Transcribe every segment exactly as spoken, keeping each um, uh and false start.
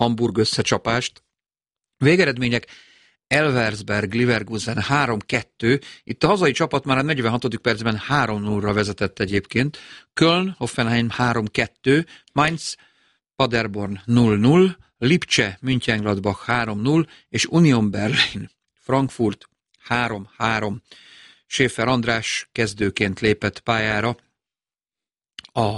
Hamburg összecsapást. Végeredmények: Elversberg, Leverkusen három kettő, itt a hazai csapat már a negyvenhatodik percben három nullra vezetett egyébként, Köln, Hoffenheim három kettő, Mainz, Paderborn null null, Lipcse, Mönchengladbach három null, és Union Berlin, Frankfurt három három. Schäfer András kezdőként lépett pályára a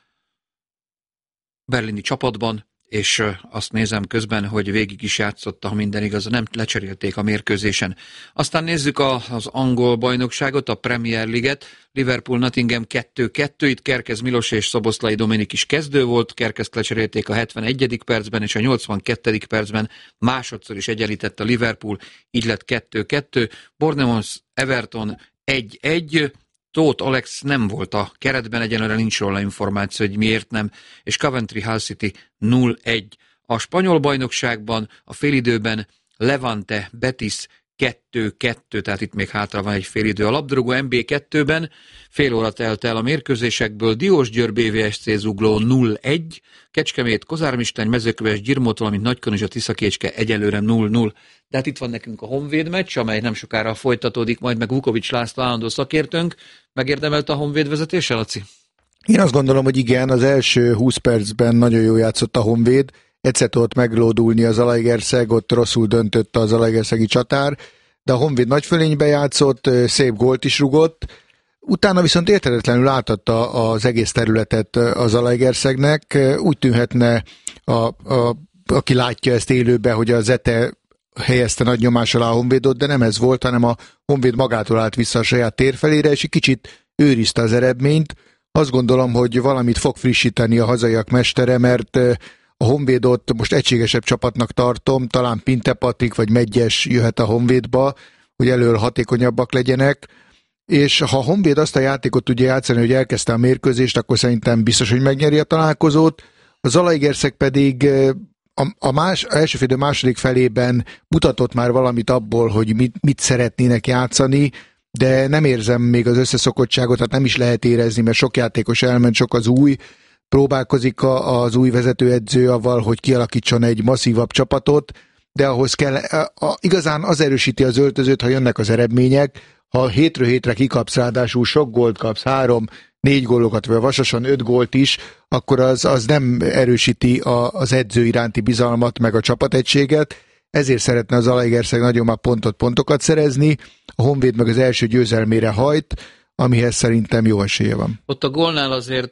berlini csapatban, és azt nézem közben, hogy végig is játszotta, ha minden igaz, nem lecserélték a mérkőzésen. Aztán nézzük a, az angol bajnokságot, a Premier League-et. Liverpool Nottingham kettő kettő, itt Kerkez Milos és Szoboszlai Dominik is kezdő volt, Kerkezt lecserélték a hetvenegyedik percben, és a nyolcvankettedik percben másodszor is egyenlített a Liverpool, így lett kettő kettő. Bournemouth Everton egy egy, Tóth Alex nem volt a keretben, egyenlőre nincs róla információ, hogy miért nem, és Coventry Hull City null egy. A spanyol bajnokságban a félidőben Levante Betis kettő kettő, tehát itt még hátra van egy félidő. A labdarúgó en bé kettőben fél óra telt el a mérkőzésekből, Diósgyőr bé vé es cé Zugló null egy, Kecskemét Kozármistany, Mezőköves Gyirmót, valamint Nagykanizsa Tiszakécske egyelőre null null. De hát itt van nekünk a Honvéd meccs, amely nem sokára folytatódik, majd meg Vukovics László állandó szakértőnk. Megérdemelt a Honvéd vezetése, Laci? Én azt gondolom, hogy igen, az első húsz percben nagyon jól játszott a Honvéd, egyszer tudott meglódulni az Zalaegerszeg, ott rosszul döntött az zalaegerszegi csatár, de a Honvéd nagy fölénybe játszott, szép gólt is rugott, utána viszont érthetetlenül átadta az egész területet a Zalaegerszegnek, úgy tűnhetne, a, a, aki látja ezt élőben, hogy a Zete helyezte nagy nyomás alá a Honvédot, de nem ez volt, hanem a Honvéd magától állt vissza a saját térfelére, és egy kicsit őrizte az eredményt. Azt gondolom, hogy valamit fog frissíteni a hazaiak mestere, mert a Honvédot most egységesebb csapatnak tartom, talán Pinte Patrik vagy Medgyes jöhet a Honvédba, hogy elől hatékonyabbak legyenek, és ha a Honvéd azt a játékot tudja játszani, hogy elkezdte a mérkőzést, akkor szerintem biztos, hogy megnyeri a találkozót. A Zalaegerszeg pedig a, a más, a első félidő második felében mutatott már valamit abból, hogy mit, mit szeretnének játszani, de nem érzem még az összeszokottságot, tehát nem is lehet érezni, mert sok játékos elment, sok az új, próbálkozik az új vezetőedző avval, hogy kialakítson egy masszívabb csapatot, de ahhoz kell, a, a, igazán az erősíti az öltözőt, ha jönnek az eredmények, ha hétről hétre kikapsz, ráadásul sok gólt kapsz, három, négy gólokat, vagy vasasan öt gólt is, akkor az, az nem erősíti a, az edző iránti bizalmat, meg a csapategységet, ezért szeretne az Zalaegerszeg nagyon már pontot, pontokat szerezni, a Honvéd meg az első győzelmére hajt, amihez szerintem jó esélye van. Ott a gólnál azért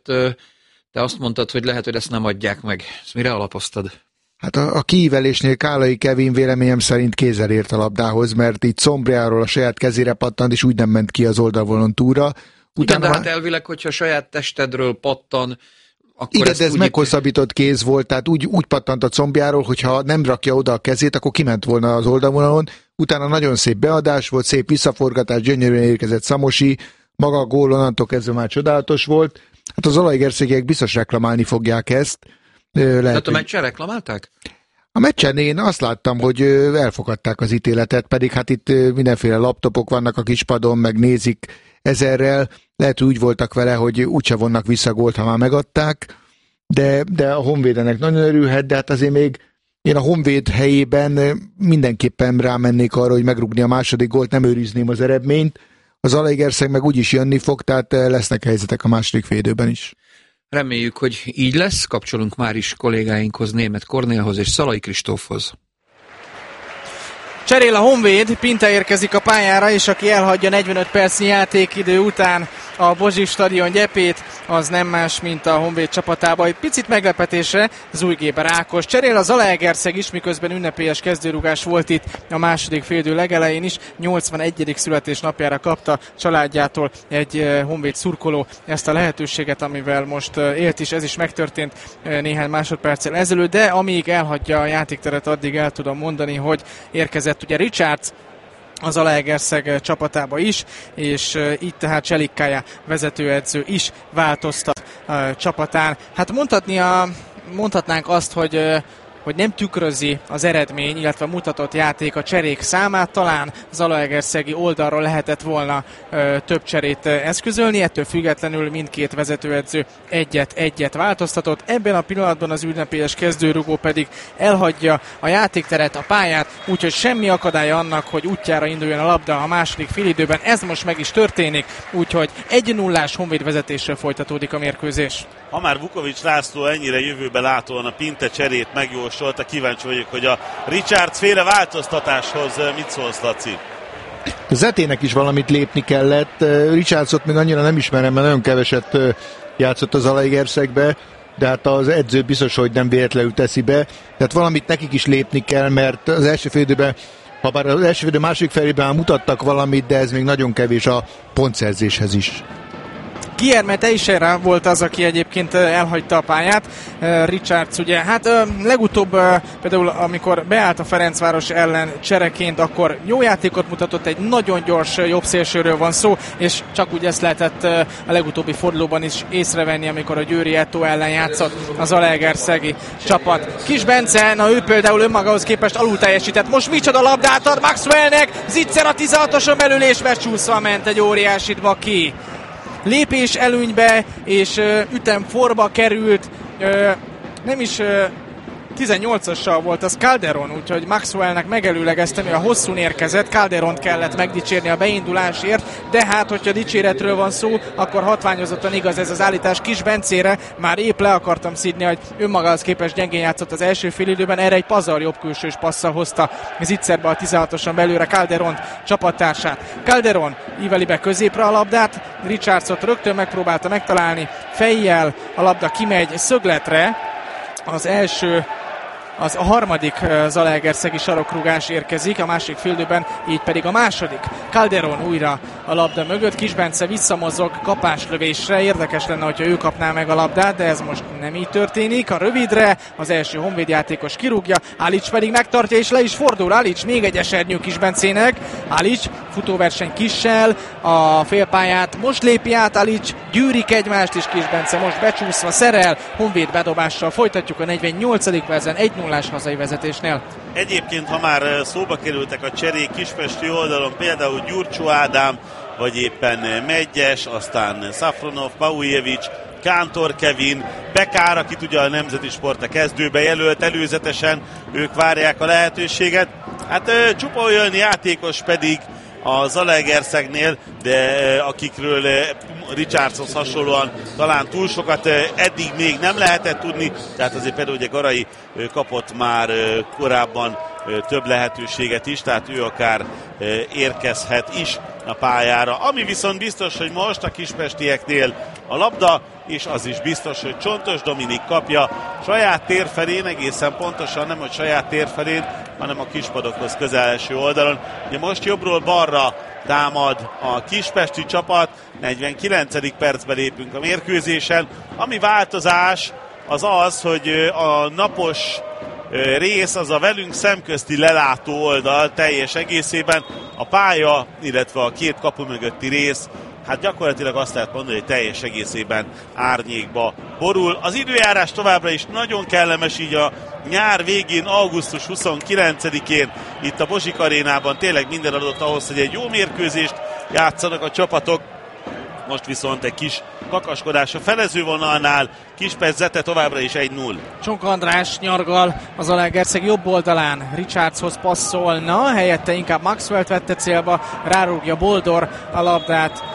te azt mondtad, hogy lehet, hogy ezt nem adják meg. Ezt mire alapoztad? Hát a, a kiívelésnél Kálai Kevin véleményem szerint kézzel ért a labdához, mert így Szombriáról a saját kezére pattant, és úgy nem ment ki az oldalvonalon túlra. Utána igen, de hát elvileg, hogyha saját testedről pattan, akkor igen, de ez meghosszabbított kéz volt, tehát úgy, úgy pattant a combjáról, hogyha nem rakja oda a kezét, akkor kiment volna az oldalvonalon. Utána nagyon szép beadás volt, szép visszaforgatás, gyönyörűen érkezett Szamosi, maga a gól onnantól kezdve már csodálatos volt. Hát az zalaegerszégiek biztos reklamálni fogják ezt. Lehet, tehát a meccsen reklamálták? A meccsen én azt láttam, hogy elfogadták az ítéletet, pedig hát itt mindenféle laptopok vannak a kispadon, meg nézik ezerrel. Lehet, hogy úgy voltak vele, hogy úgyse vonnak vissza gólt, ha már megadták, de, de a Honvédenek nagyon örülhet, de hát azért még én a Honvéd helyében mindenképpen rámennék arra, hogy megrugni a második gólt, nem őrizném az eredményt. Az Zalaegerszeg meg úgyis jönni fog, tehát lesznek helyzetek a második félidőben is. Reméljük, hogy így lesz. Kapcsolunk már is kollégáinkhoz, Németh Kornélhoz és Szalai Kristófhoz. Cserél a Honvéd, Pinta érkezik a pályára, és aki elhagyja negyvenöt percnyi játékidő után a Bozsik stadion gyepét, az nem más, mint a Honvéd csapatába. Egy picit meglepetésre Zújgéber Ákos. Cserél a Zalaegerszeg is, miközben ünnepélyes kezdőrugás volt itt a második félidő legelején is. nyolcvanegyedik születésnapjára kapta családjától egy Honvéd szurkoló ezt a lehetőséget, amivel most élt is, ez is megtörtént néhány másodperccel ezelőtt, de amíg elhagyja a játékteret, addig el tudom mondani, hogy érkezett ugye Richards az Zalaegerszeg csapatába is, és így tehát Cselikkája vezetőedző is változtat a csapatán. Hát mondhatni a, mondhatnánk azt, hogy hogy nem tükrözi az eredmény, illetve mutatott játék a cserék számát. Talán zalaegerszegi oldalról lehetett volna ö, több cserét eszközölni, ettől függetlenül mindkét vezetőedző egyet-egyet változtatott. Ebben a pillanatban az ünnepélyes kezdőrugó pedig elhagyja a játékteret, a pályát, úgyhogy semmi akadálya annak, hogy útjára induljon a labda a második félidőben. Ez most meg is történik, úgyhogy egy nullás Honvéd vezetésre folytatódik a mérkőzés. Ha már Vukovics László ennyire jövőbe látóan a Pinte cserét megjósolta, kíváncsi vagyok, hogy a Richards féle változtatáshoz mit szólsz, Laci? Zetének is valamit lépni kellett. Richardsot még annyira nem ismerem, mert nagyon keveset játszott az Zalaegerszegbe, de hát az edző biztos, hogy nem véletlenül teszi be. Tehát valamit nekik is lépni kell, mert az első félidőben, ha bár az első félidő második felében mutattak valamit, de ez még nagyon kevés a pontszerzéshez is. Guillermo Teixeira volt az, aki egyébként elhagyta a pályát. Richards ugye, hát legutóbb például amikor beállt a Ferencváros ellen csereként, akkor jó játékot mutatott, egy nagyon gyors jobb szélsőről van szó, és csak úgy ezt lehetett a legutóbbi fordulóban is észrevenni, amikor a Győri Eto ellen játszott az zalaegerszegi csapat. Kis Bence, na ő például önmagához képest alul teljesített. Most micsoda labdát ad Maxwellnek, Zicser a tizenhatoson belül, és becsúszva ment egy óriásit Baki. Lépés előnybe, és ö, ütemforba került, ö, nem is ö, tizennyolcassal volt az Calderon, úgyhogy Maxwellnek megelőlegezte, mi a hosszún érkezett, Calderont kellett megdicsérni a beindulásért, de hát, hogyha dicséretről van szó, akkor hatványozottan igaz ez az állítás Kis Bencére, már épp le akartam szidni, hogy önmagához képest gyengén játszott az első félidőben, erre egy pazar jobb külsős passzal hozta Zitzerbe a tizenhatoson belőle Calderon csapattársát. Calderon íveli be középre a labdát, Richardsot rögtön megpróbálta megtalálni, fejjel a labda kimegy szögletre, az első, az a harmadik zalaegerszegi sarokrugás érkezik, a másik félidőben, így pedig a második. Calderon újra a labda mögött, Kis Bence visszamozog kapáslövésre, érdekes lenne, hogyha ő kapná meg a labdát, de ez most nem így történik. A rövidre az első Honvéd játékos kirúgja, Alics pedig megtartja és le is fordul. Alics még egy esernyő Kis Bencének. Alics futóverseny Kissel, a félpályát most lépi át Alics, gyűrik egymást, és Kis Bence most becsúszva szerel, Honvéd bedobással folytatjuk a negyvennyolcadik percen egy nullás hazai vezetésnél. Egyébként, ha már szóba kerültek a cserék kispesti oldalon, például Gyurcsó Ádám, vagy éppen Megyes, aztán Safronov, Paujevic, Kántor Kevin, Bekár, akit ugye a Nemzeti Sport a kezdőbe jelölt előzetesen, ők várják a lehetőséget. Hát csupa olyan játékos pedig a Zalaegerszegnél, de akikről Richardshoz hasonlóan talán túl sokat eddig még nem lehetett tudni, tehát azért például ugye Garai kapott már korábban több lehetőséget is, tehát ő akár érkezhet is a pályára. Ami viszont biztos, hogy most a kispestieknél a labda, és az is biztos, hogy Csontos Dominik kapja saját térfelén, egészen pontosan nem, hogy saját térfelén, hanem a kispadokhoz közel eső oldalon. Ugye most jobbról balra támad a kispesti csapat, negyvenkilencedik percben lépünk a mérkőzésen. Ami változás az az, hogy a napos rész, az a velünk szemközti lelátó oldal teljes egészében, a pálya, illetve a két kapu mögötti rész, hát gyakorlatilag azt lehet mondani, hogy teljes egészében árnyékba borul. Az időjárás továbbra is nagyon kellemes, így a nyár végén, augusztus huszonkilencedikén itt a Bozsik arénában tényleg minden adott ahhoz, hogy egy jó mérkőzést játszanak a csapatok. Most viszont egy kis kakaskodás a felezővonalnál, Kispest Zete továbbra is egy null. Csonk András nyargal az Zalaegerszeg jobb oldalán, Richardshoz passzolna, helyette inkább Maxwellt vette célba, rárúgja Boldor a labdát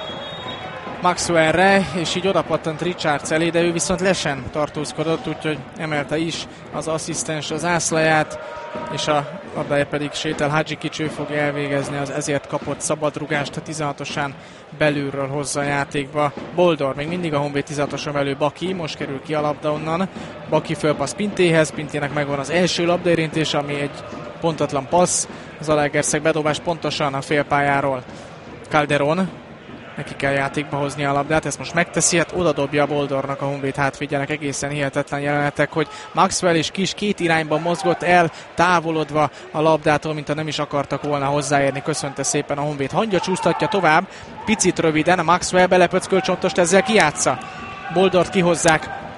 Maxwellre, és így odapattant Richards elé, de ő viszont lesen tartózkodott, úgyhogy emelte is az asszisztens az ászlaját, és a labdáért pedig sétel Hadzsikics, ő fogja elvégezni az ezért kapott szabadrugást, a tizenhatosán belülről hozza a játékba. Boldor még mindig a Honvéd tizenhatoson belül, Baki, most kerül ki a labda onnan, Baki fölpassz Pintéhez, Pintének megvan az első labdaérintés, ami egy pontatlan passz, az Zalaegerszeg bedobás pontosan a félpályáról. Calderon, neki kell játékba hozni a labdát, ezt most megteszi, hát oda dobja a Boldornak a Honvéd hátvédjának, egészen hihetetlen jelenetek, hogy Maxwell és Kis két irányban mozgott el, távolodva a labdától, mint ha nem is akartak volna hozzáérni. Köszönte szépen a Honvéd. Hangya csúsztatja tovább, picit röviden, a Maxwell belepöcköl Csontost, ezzel kijátsza. Boldort kihozzák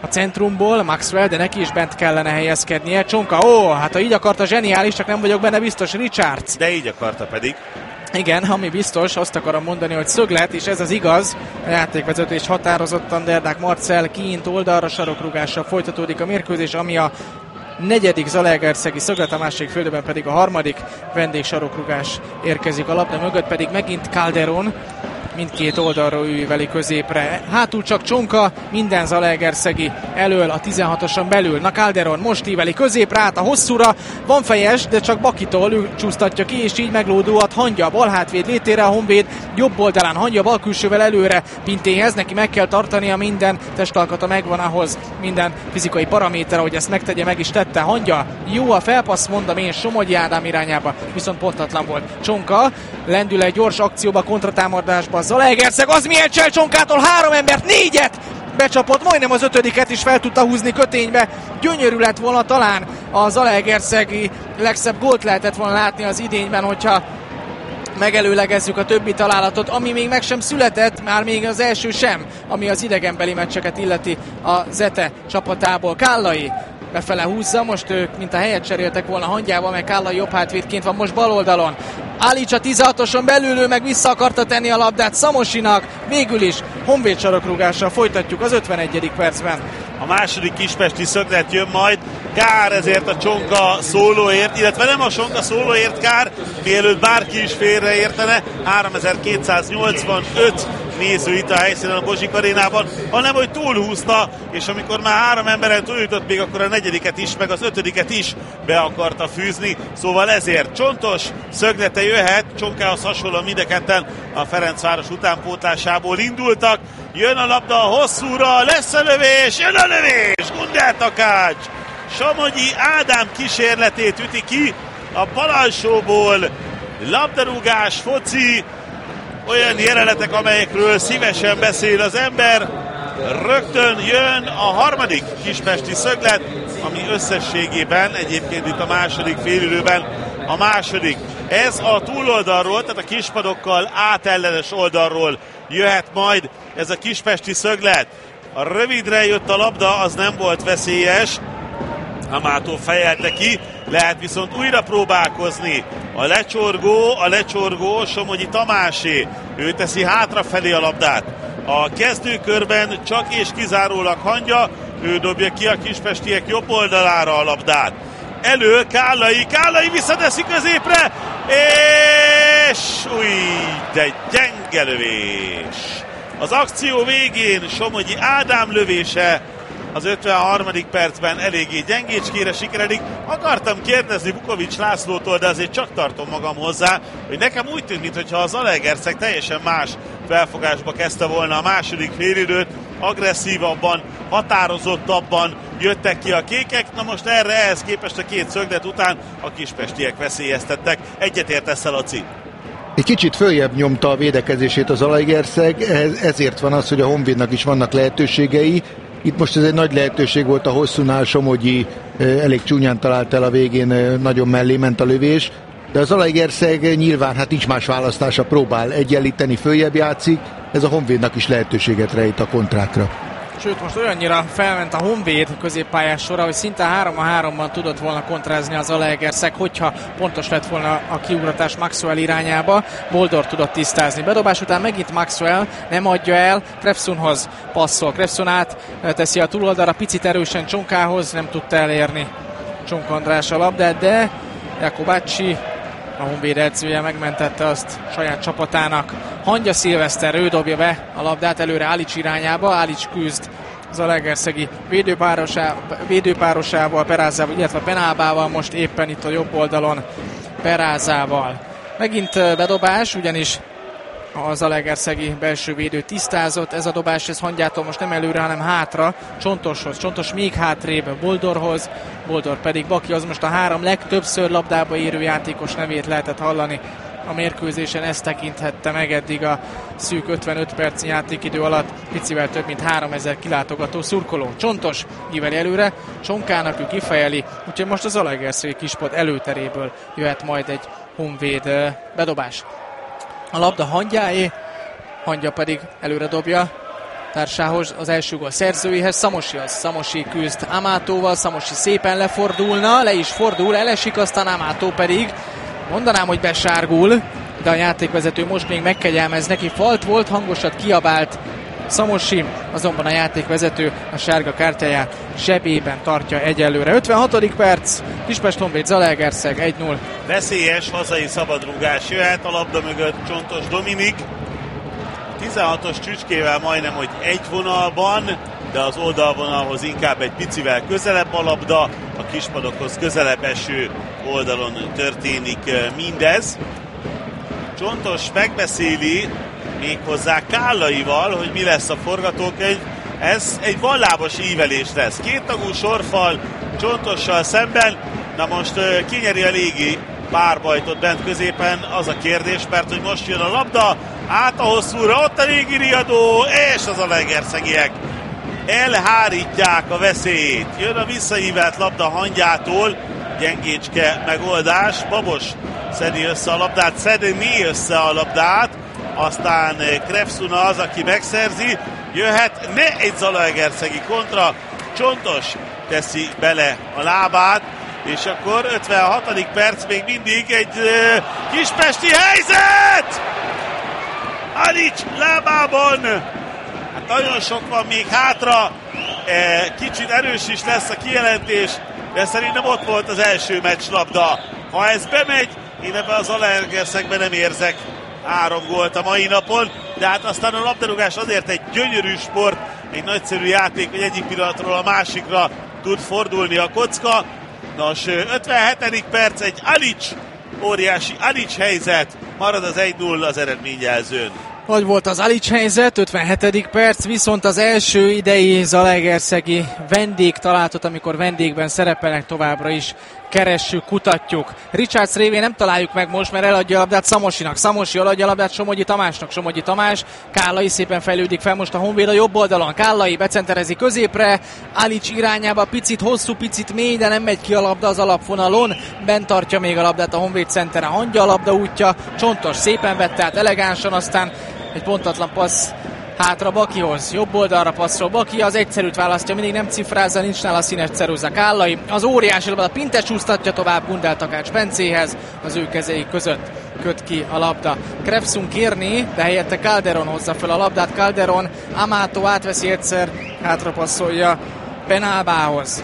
a centrumból, Maxwell, de neki is bent kellene helyezkednie. Csonka, ó, hát ha így akarta, zseniális, csak nem vagyok benne biztos, Richards. De így akarta pedig. Igen, ami biztos, azt akarom mondani, hogy szöglet, és ez az igaz. A játékvezetés határozottan, Derdák Marcell kiint oldalra sarokrúgással folytatódik a mérkőzés, ami a negyedik zalaegerszegi szöglet, a másik félidőben pedig a harmadik vendégsarokrugás érkezik a labda mögött, pedig megint Calderon mindkét oldalról űveli középre. Hátul csak Csonka, minden zalaegerszegi elől a tizenhatoson belül. Na Calderon most íveli középre át a hosszúra, van fejes, de csak Bakitól ő csúsztatja ki, és így meglódulhat Hangya bal hátvéd létére, a Honvéd jobb oldalán. Hangya bal külsővel előre Pintéhez, neki meg kell tartania, minden testalkata megvan ahhoz, minden fizikai paraméter, hogy ezt megtegye, meg is tette. Hangya, jó a felpassz, mondom én, Somogyi Ádám irányába, viszont pontatlan volt. Csonka lendül egy gyors akcióba, kontratámadásba Zalaegerszeg, az milyen csel Csonkától, három embert, négyet becsapott, majdnem az ötödiket is fel tudta húzni köténybe, gyönyörű lett volna talán a zalaegerszegi legszebb gólt lehetett volna látni az idényben, hogyha megelőlegezzük a többi találatot, ami még meg sem született, már még az első sem, ami az idegenbeli meccseket illeti a Zete csapatából. Kállai befele húzza, most ők mint a helyet cseréltek volna Hangyával, meg Kállai jobb hátvédként van most bal oldalon. Alics a tizenhatoson belül, ő meg vissza akarta tenni a labdát Szamosinak, végül is Honvéd sarokrúgással folytatjuk az ötvenegyedik percben. A második kispesti szöglet jön majd, kár ezért a Csonka szólóért, illetve nem a Csonka szólóért kár, mielőtt bárki is félreértene, háromezer-kétszáznyolcvanöt néző itt a helyszínen a Bozsik arénában, hanem hogy túlhúzta, és amikor már három emberen túljutott, még akkor a negyediket is, meg az ötödiket is be akarta fűzni, szóval ezért csontos szöglete jöhet, Csonkához hasonlóan mind a ketten a Ferencváros utánpótlásából indultak, jön a labda a hosszúra, lesz a lövés, jön a lövés, Gundel Takács, Somogyi Ádám kísérletét üti ki a bal alsóból, labdarúgás, foci, olyan jelenetek, amelyekről szívesen beszél az ember. Rögtön jön a harmadik kispesti szöglet, ami összességében egyébként itt a második félidőben a második. Ez a túloldalról, tehát a kispadokkal átellenes oldalról jöhet majd ez a kispesti szöglet. A rövidre jött a labda, az nem volt veszélyes. Amától fejelte ki, lehet viszont újra próbálkozni. A lecsorgó, a lecsorgó Somogyi Tamásé. Ő teszi hátrafelé a labdát. A kezdőkörben csak és kizárólag Hangya, ő dobja ki a kispestiek jobb oldalára a labdát. Elő Kállai, Kállai visszateszi középre, és új, de gyenge lövés. Az akció végén Somogyi Ádám lövése az ötvenharmadik percben eléggé gyengécskére sikeredik. Akartam kérdezni Vukovics Lászlótól, de azért csak tartom magam hozzá, hogy nekem úgy tűnt, mintha a Zalaegerszeg teljesen más felfogásba kezdte volna a második félidőt, agresszívabban, határozottabban jöttek ki a kékek, na most erre ehhez képest a két szöglet után a kispestiek veszélyeztettek. Egyetértesz, Laci? Egy kicsit följebb nyomta a védekezését az Zalaegerszeg, ezért van az, hogy a Honvédnak is vannak lehetőségei. Itt most ez egy nagy lehetőség volt a hosszúnál, Somogyi elég csúnyán talált el a végén, nagyon mellé ment a lövés, de az Zalaegerszeg nyilván hát nincs más választása, próbál egyenlíteni, följebb játszik, ez a Honvédnak is lehetőséget rejt a kontrákra. Sőt, most olyannyira felment a Honvéd középpályás sora, hogy szinte három a háromban tudott volna kontrázni az Zalaegerszeg, hogyha pontos lett volna a kiugratás Maxwell irányába. Boldor tudott tisztázni. Bedobás után megint Maxwell nem adja el, Trefsunhoz passzol. Trefsun át teszi a túloldalra, picit erősen Csonkához, nem tudta elérni Csonka András a labdát, de Jakobácsi, a Honvéd edzője megmentette azt saját csapatának. Hangya Szilveszter, ő dobja be a labdát előre Alics irányába, Alics küzd Zalaegerszegi védőpárosá, védőpárosával, Perázával, illetve Penábával, most éppen itt a jobb oldalon Perázával. Megint bedobás, ugyanis a Zalaegerszegi belső védő tisztázott, ez a dobás, ez Hangyától most nem előre, hanem hátra, Csontoshoz, Csontos még hátrébb Boldorhoz, Boldor pedig Baki, az most a három legtöbbször labdába érő játékos nevét lehetett hallani a mérkőzésen, ezt tekinthette meg eddig a szűk ötvenöt perc játékidő alatt, picivel több mint háromezer kilátogató szurkoló. Csontos íveli előre, Csonkának ő kifejeli, úgyhogy most az Zalaegerszegi kispad előteréből jöhet majd egy Honvéd bedobás. A labda Hangyáé, Hangya pedig előre dobja társához, az első gól szerzőjéhez, Szamosihoz. Szamosi küzd Amatóval, Szamosi szépen lefordulna, le is fordul, elesik, aztán Amató pedig mondanám, hogy besárgul, de a játékvezető most még megkegyelmez neki, falt volt, hangosat kiabált Szamosi, azonban a játékvezető a sárga kártyáját zsebében tartja egyelőre. ötvenhatodik perc, Kispest-Honvéd Zalaegerszeg egy null. Veszélyes hazai szabadrúgás jöhet a labda mögött Csontos Dominik. tizenhatos csücskével majdnem, hogy egy vonalban, de az oldalvonalhoz inkább egy picivel közelebb a labda, a kispadokhoz közelebb eső oldalon történik mindez. Csontos megbeszéli méghozzá Kállaival, hogy mi lesz a forgatókönyv. Ez egy vallábos ívelés lesz. Kéttagú sorfal Csontossal szemben. Na most uh, kinyeri a légi párbajtot bent középen, az a kérdés, mert hogy most jön a labda, át a hosszúra, ott a légi riadó, és az alegerszegiek elhárítják a veszélyt. Jön a visszaívelt labda hangyától, gyengécske megoldás, Babos szedi össze a labdát, szedni össze a labdát, aztán Krefsuna az, aki megszerzi, jöhet ne egy zalaegerszegi kontra, Csontos teszi bele a lábát, és akkor ötvenhatodik perc, még mindig egy uh, kispesti helyzet! Alics lábában! Hát nagyon sok van még hátra, e, kicsit erős is lesz a kijelentés, de szerintem ott volt az első meccslabda. Ha ez bemegy, én ebben az Zalaegerszegben nem érzek három gólt a mai napon, de hát aztán a labdarúgás azért egy gyönyörű sport, egy nagyszerű játék, hogy egyik pillanatról a másikra tud fordulni a kocka. Nos, ötvenhetedik perc, egy Alics, óriási Alics helyzet, marad az egy null az eredményjelzőn. Hogy volt az Alics helyzet, ötvenhetedik perc, viszont az első idei zalaegerszegi vendégtalálatot, amikor vendégben szerepelnek, továbbra is keressük, kutatjuk. Richards révén nem találjuk meg most, mert eladja a labdát Szamosinak. Szamosi eladja a labdát Somogyi Tamásnak. Somogyi Tamás, Kállai szépen fejlődik fel most a Honvéd a jobb oldalon. Kállai becenterezi középre, Alics irányába picit hosszú, picit mély, de nem megy ki a labda az alapvonalon. Bent tartja még a labdát a Honvéd centere, Hangya a labda útja, Csontos szépen vette át elegánsan, aztán egy pontatlan passz hátra Bakihoz, jobb oldalra passzol Baki, az egyszerűt választja, mindig nem cifrázza, nincs nála színes ceruza. Kállai, az óriási labda, Pintes úsztatja tovább Gundel Takács Bencéhez, az ő kezei között köt ki a labda. Krefsun kérni, de helyette Calderon hozza fel a labdát, Calderon, Amato átveszi egyszer, hátra passzolja Penálbához.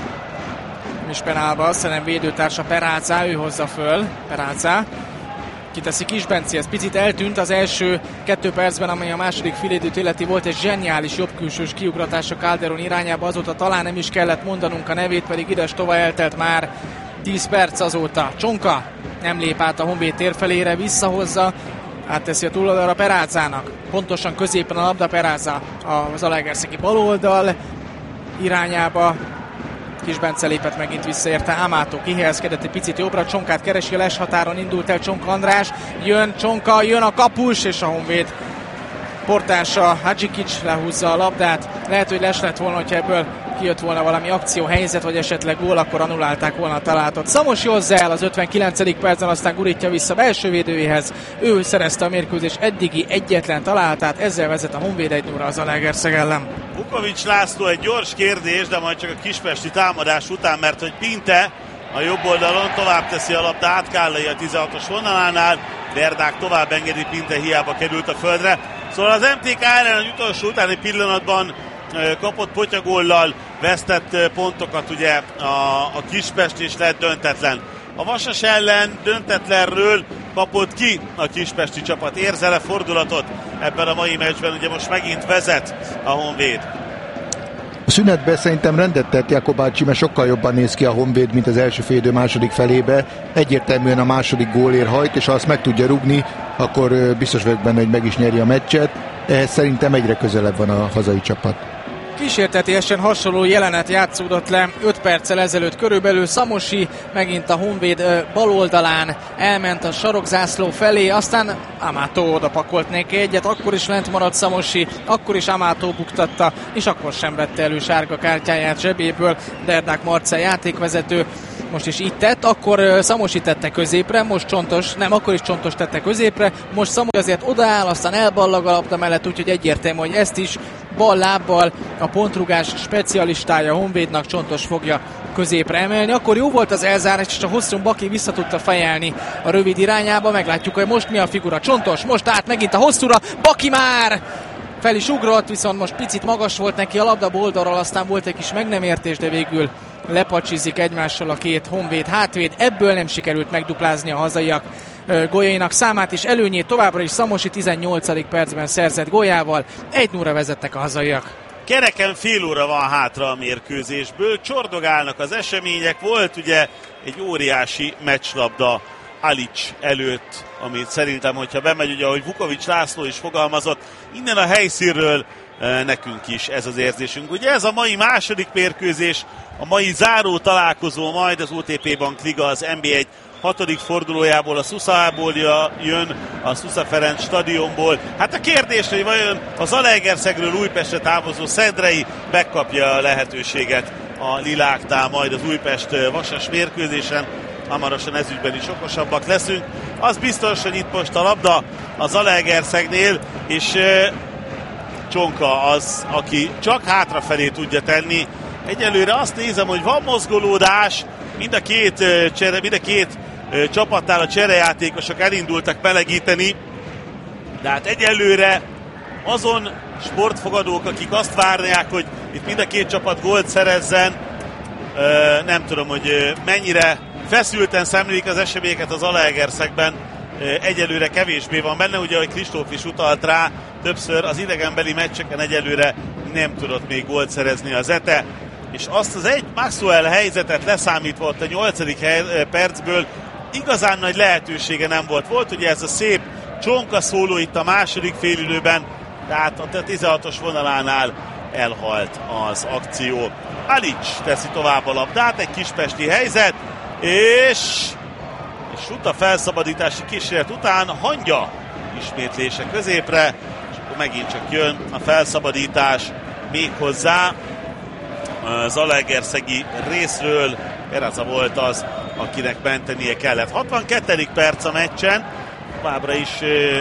Nem is Penálba, azt hiszem védőtársa Perácá, ő hozza föl, Perácá. Kiteszi Kisbencéhez, picit eltűnt az első kettő percben, amely a második félidőt illeti, volt egy zseniális jobbkülsős kiugratása Calderon irányába, azóta talán nem is kellett mondanunk a nevét, pedig ides tovább eltelt már tíz perc azóta. Csonka nem lép át a Honvéd térfelére, visszahozza, átteszi a túloldalra Perácának, pontosan középen a labda, Peráca a zalaegerszegi baloldal irányába. Kisbence lépett megint vissza érte, Amato kihelyezkedett egy picit jobbra, Csonkát keresi, a les határon indult el Csonka András, jön Csonka, jön a kapus, és a Honvéd portása Hadzsikics lehúzza a labdát. Lehet, hogy les lett volna, hogyha ebből kijött volna valami akcióhelyzet, vagy esetleg gól, akkor annulálták volna a találatot. Szamosi hozzá el az ötvenkilencedik percen, aztán gurítja vissza belső védőjéhez. Ő szerezte a mérkőzés eddigi egyetlen találatát, ezzel vezet a Honvéd egy nullra az Zalaegerszeg ellen. Vukovics László, egy gyors kérdés, de majd csak a kispesti támadás után, mert hogy Pinte a jobb oldalon tovább teszi a labdát, Kállai a tizenhatos vonalánál, Berdák tovább engedi, Pinte hiába került a földre. Szóval az em té ká ellen az utolsó utáni pillanatban kapott potyagóllal, vesztett pontokat ugye a, a Kispest, és lett döntetlen. A Vasas ellen döntetlenről kapott ki a kispesti csapat. Érzele fordulatot ebben a mai meccsben, ugye most megint vezet a Honvéd. A szünetben szerintem rendet tett Jakub bácsi, mert sokkal jobban néz ki a Honvéd, mint az első félidő második felébe. Egyértelműen a második gólért hajt, és ha azt meg tudja rugni, akkor biztos vagyok benne, hogy meg is nyeri a meccset. Ehhez szerintem egyre közelebb van a hazai csapat. Kísértetiesen hasonló jelenet játszódott le öt perccel ezelőtt körülbelül. Szamosi megint a Honvéd baloldalán elment a sarokzászló felé, aztán Amato odapakolt neki egyet, akkor is lent maradt Szamosi, akkor is Amato buktatta, és akkor sem vette elő sárga kártyáját zsebéből Berdák Marcell játékvezető. Most is így tett, akkor Szamosi tette középre, most Csontos, nem, akkor is Csontos tette középre, most Szamosi azért odaáll, aztán elballag a labda mellett, úgyhogy egyértelmű, hogy ezt is bal lábbal a pontrugás specialistája Honvédnak, Csontos fogja középre emelni. Akkor jó volt az elzárás, és a hosszú Baki vissza tudta fejelni a rövid irányába. Meglátjuk, hogy most mi a figura. Csontos most át megint a hosszúra. Baki már fel is ugrott, viszont most picit magas volt neki a labda oldalról, aztán volt egy kis meg nem értés, de végül lepacsizik egymással a két honvéd hátvéd. Ebből nem sikerült megduplázni a hazaiak góljainak számát, és előnyét továbbra is Szamosi tizennyolcadik percben szerzett góljával. egy nullra vezettek a hazaiak. Kereken fél óra van hátra a mérkőzésből, csordogálnak az események, volt ugye egy óriási meccslabda Alics előtt, amit szerintem, hogyha bemegy, ugye, ahogy Vukovics László is fogalmazott, innen a helyszínről nekünk is ez az érzésünk. Ugye ez a mai második mérkőzés, a mai záró találkozó majd az o té pé Bank Liga az en bé egy hatodik fordulójából, a Szuszából jön, a Szusza Ferenc stadionból. Hát a kérdés, hogy vajon a Zalaegerszegről Újpestre távozó Szendrei megkapja a lehetőséget a liláknál majd az Újpest-Vasas mérkőzésen. Hamarosan ezügyben is okosabbak leszünk. Az biztos, hogy itt most a labda a Zalaegerszegnél, és e, Csonka az, aki csak hátrafelé tudja tenni. Egyelőre azt nézem, hogy van mozgolódás, mind a két, csere, mind a két csapatnál a cserejátékosok elindultak melegíteni, de hát egyelőre azon sportfogadók, akik azt várják, hogy itt mind a két csapat gólt szerezzen, nem tudom, hogy mennyire feszülten szemlélik az eseményeket az Zalaegerszegben, egyelőre kevésbé van benne, ugye, ahogy Kristóf is utalt rá, többször az idegenbeli meccseken egyelőre nem tudott még gólt szerezni az Zete, és azt az egy Maxwell helyzetet leszámítva ott a nyolcadik percből igazán nagy lehetősége nem volt. Volt ugye ez a szép Csonka szóló itt a második félidőben, tehát a tizenhatos vonalánál elhalt az akció. Alics teszi tovább a labdát, egy kispesti helyzet, és és Suta felszabadítási kísérlet után Hangya ismétlése középre, és akkor megint csak jön a felszabadítás méghozzá Zalaegerszegi részről. Eraza volt az, akinek mentenie kellett. hatvankettedik perc a meccsen, továbbra is,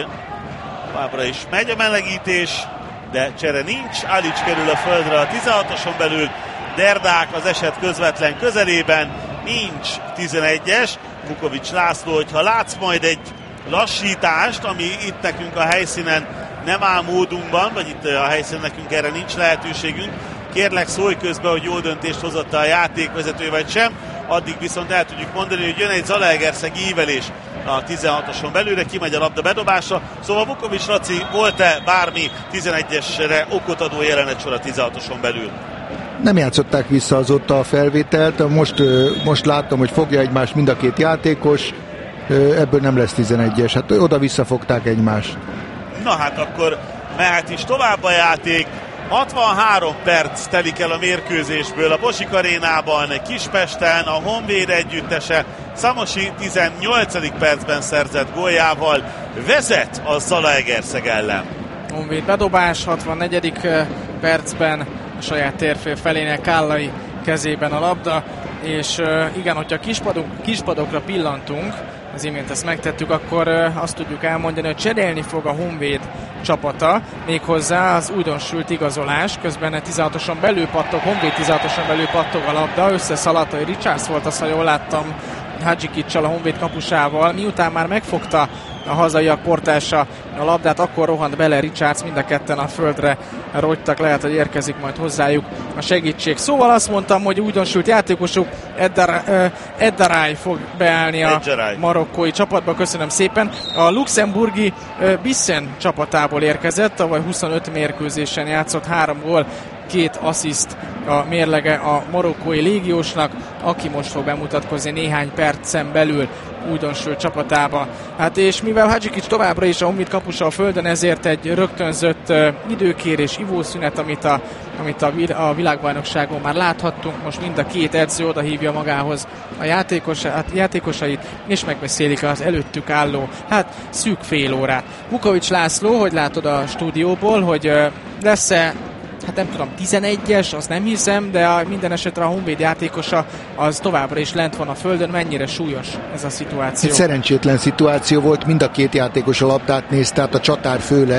továbbra is megy a melegítés, de csere nincs. Alics kerül a földre a tizenhatoson belül, Derdák az eset közvetlen közelében, nincs tizenegyes. Vukovics László, hogyha látsz majd egy lassítást, ami itt nekünk a helyszínen nem áll módunkban, vagy itt a helyszínen nekünk erre nincs lehetőségünk, kérlek szólj közbe, hogy jó döntést hozott a játékvezető vagy sem, addig viszont el tudjuk mondani, hogy jön egy Zalaegerszegi ívelés a tizenhatoson belőle, kimegy a labda bedobása, szóval Vukovics Laci, volt-e bármi tizenegyesre okot adó jelenet sor a tizenhatoson belül? Nem játszották vissza azóta a felvételt, most, most láttam, hogy fogja egymást mind a két játékos, ebből nem lesz tizenegyes, hát oda-vissza fogták egymást. Na hát akkor mehet is tovább a játék, hatvanhárom perc telik el a mérkőzésből a Bosik arénában, Kispesten, a Honvéd együttese Szamosi tizennyolcadik percben szerzett góljával vezet a Zalaegerszeg ellen. Honvéd bedobás, hatvannegyedik percben a saját térfél felének Kállai kezében a labda, és igen, hogyha kispadok, kispadokra pillantunk, az imént ezt megtettük, akkor azt tudjuk elmondani, hogy cserélni fog a Honvéd csapata, méghozzá az újdonsült igazolás, közben tizenhatoson belül pattog, Honvéd tizenhatoson belül pattog a labda, összeszaladt, hogy Richards volt az, ha jól láttam, Hadzsikicsal, a Honvéd kapusával, miután már megfogta a hazaiak portása a labdát, akkor rohant bele Richards, mind a ketten a földre rogytak, lehet, hogy érkezik majd hozzájuk a segítség. Szóval azt mondtam, hogy újdonsült játékosuk Eddaráj fog beállni a marokkói csapatba, köszönöm szépen. A luxemburgi Bissen csapatából érkezett, tavaly huszonöt mérkőzésen játszott, három gól, két assziszt a mérlege a marokkói légiósnak, aki most fog bemutatkozni néhány percen belül újdonsült csapatába. Hát és mivel Hadzsikics továbbra is a Honvéd kapusa a földön, ezért egy rögtönzött uh, időkérés, ivószünet, amit, a, amit a, a világbajnokságon már láthattunk. Most mind a két edző odahívja magához a játékos, hát játékosait, és megbeszélik az előttük álló, hát szűk fél órát. Vukovics László, hogy látod a stúdióból, hogy uh, lesz-e, hát nem tudom, tizenegyes, azt nem hiszem, de a, minden esetre a Honvéd játékosa az továbbra is lent van a földön. Mennyire súlyos ez a szituáció? Egy szerencsétlen szituáció volt, mind a két játékos a labdát nézte, tehát a csatár főleg,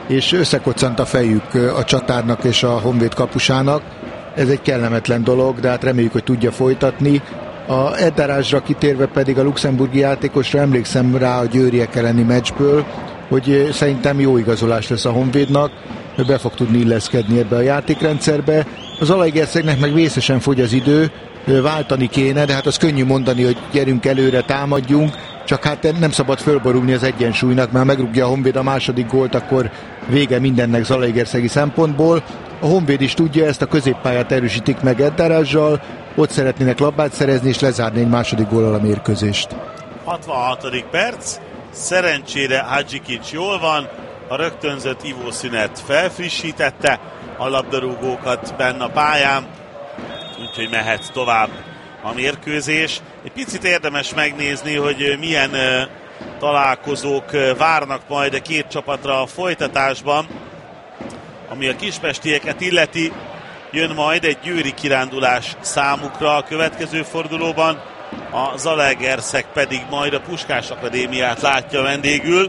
és összekoccant a fejük a csatárnak és a Honvéd kapusának. Ez egy kellemetlen dolog, de hát reméljük, hogy tudja folytatni. A Edarázsra kitérve pedig a luxemburgi játékosra emlékszem rá a győriek elleni meccsből, hogy szerintem jó igazolás lesz a Honvédnak, hogy be fog tudni illeszkedni ebbe a játékrendszerbe. Az Zalaegerszegnek meg vészesen fogy az idő, váltani kéne, de hát az könnyű mondani, hogy gyerünk előre, támadjunk, csak hát nem szabad fölborulni az egyensúlynak, mert megrúgja a Honvéd a második gólt, akkor vége mindennek zalaegerszegi szempontból. A Honvéd is tudja ezt, a középpályát erősítik meg Edarázsal, ott szeretnének labdát szerezni és lezárni egy második góllal a mérkőzést. hatvanhatodik perc, szerencsére Hadzsikics jól van, a rögtönzött ivószünet felfrissítette a labdarúgókat benne a pályán, úgyhogy mehet tovább a mérkőzés. Egy picit érdemes megnézni, hogy milyen uh, találkozók uh, várnak majd a két csapatra a folytatásban. Ami a kispestieket illeti, jön majd egy győri kirándulás számukra a következő fordulóban, a Zalaegerszeg pedig majd a Puskás Akadémiát látja vendégül.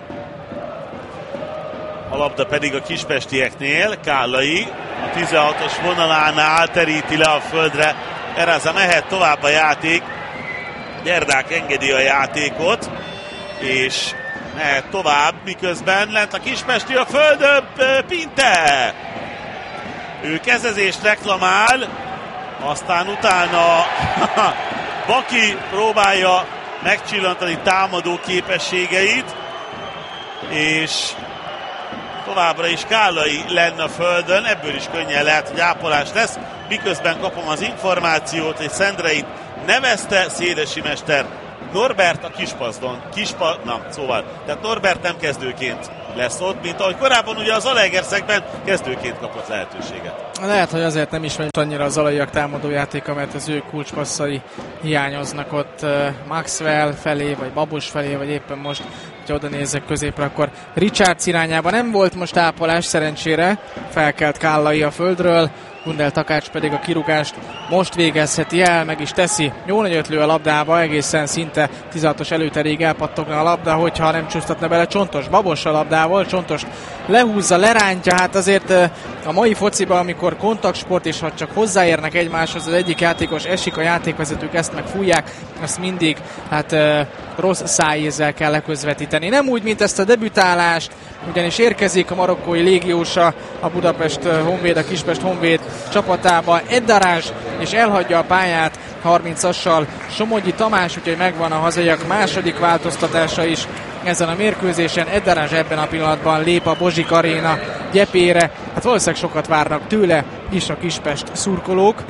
A labda pedig a kispestieknél, Kállai a tizenhatos vonalánál teríti le a földre. Eraza mehet tovább a játék, Gyerdák engedi a játékot, és mehet tovább, miközben lent a kispesti a földön, Pinte! Ő kezezést reklamál, aztán utána Baki próbálja megcsillantani támadó képességeit, és továbbra is Kállai lenne a földön, ebből is könnyen lehet, hogy ápolás lesz, miközben kapom az információt, hogy Szendreit nevezte Szédesi mester Norbert a kispazdon. Kispa... Na, szóval, tehát Norbert nem kezdőként lesz ott, mint ahogy korábban ugye az Zalaegerszegben kezdőként kapott lehetőséget. Lehet, hogy azért nem is megy annyira a zalaiak támadójátéka, mert az ő kulcspasszai hiányoznak ott Maxwell felé, vagy Babos felé, vagy éppen most, hogyha oda nézek középre, akkor Richards irányában nem volt most ápolás szerencsére, felkelt Kállai a földről, Gundel Takács pedig a kirúgást most végezheti el, meg is teszi. Jó nagyot lő a labdába, egészen szinte tizenhatos előterig elpattogna a labda, hogyha nem csúsztatna bele Csontos. Babos a labdával, Csontos lehúzza, lerántja, hát azért a mai fociban, amikor kontaktsport, és ha csak hozzáérnek egymáshoz, az egyik játékos esik, a játékvezetők ezt meg fújják, ezt mindig hát rossz szájézzel kell leközvetíteni. Nem úgy, mint ezt a debütálást, ugyanis érkezik a marokkói légiósa a Budapest Honvéd, a Kispest Honvéd csapatába, Edarázs, és elhagyja a pályát harmincassal Somogyi Tamás, úgyhogy megvan a hazaiak második változtatása is ezen a mérkőzésen. Edarázs ebben a pillanatban lép a Bozsik Aréna gyepére, hát valószínűleg sokat várnak tőle is a Kispest szurkolók.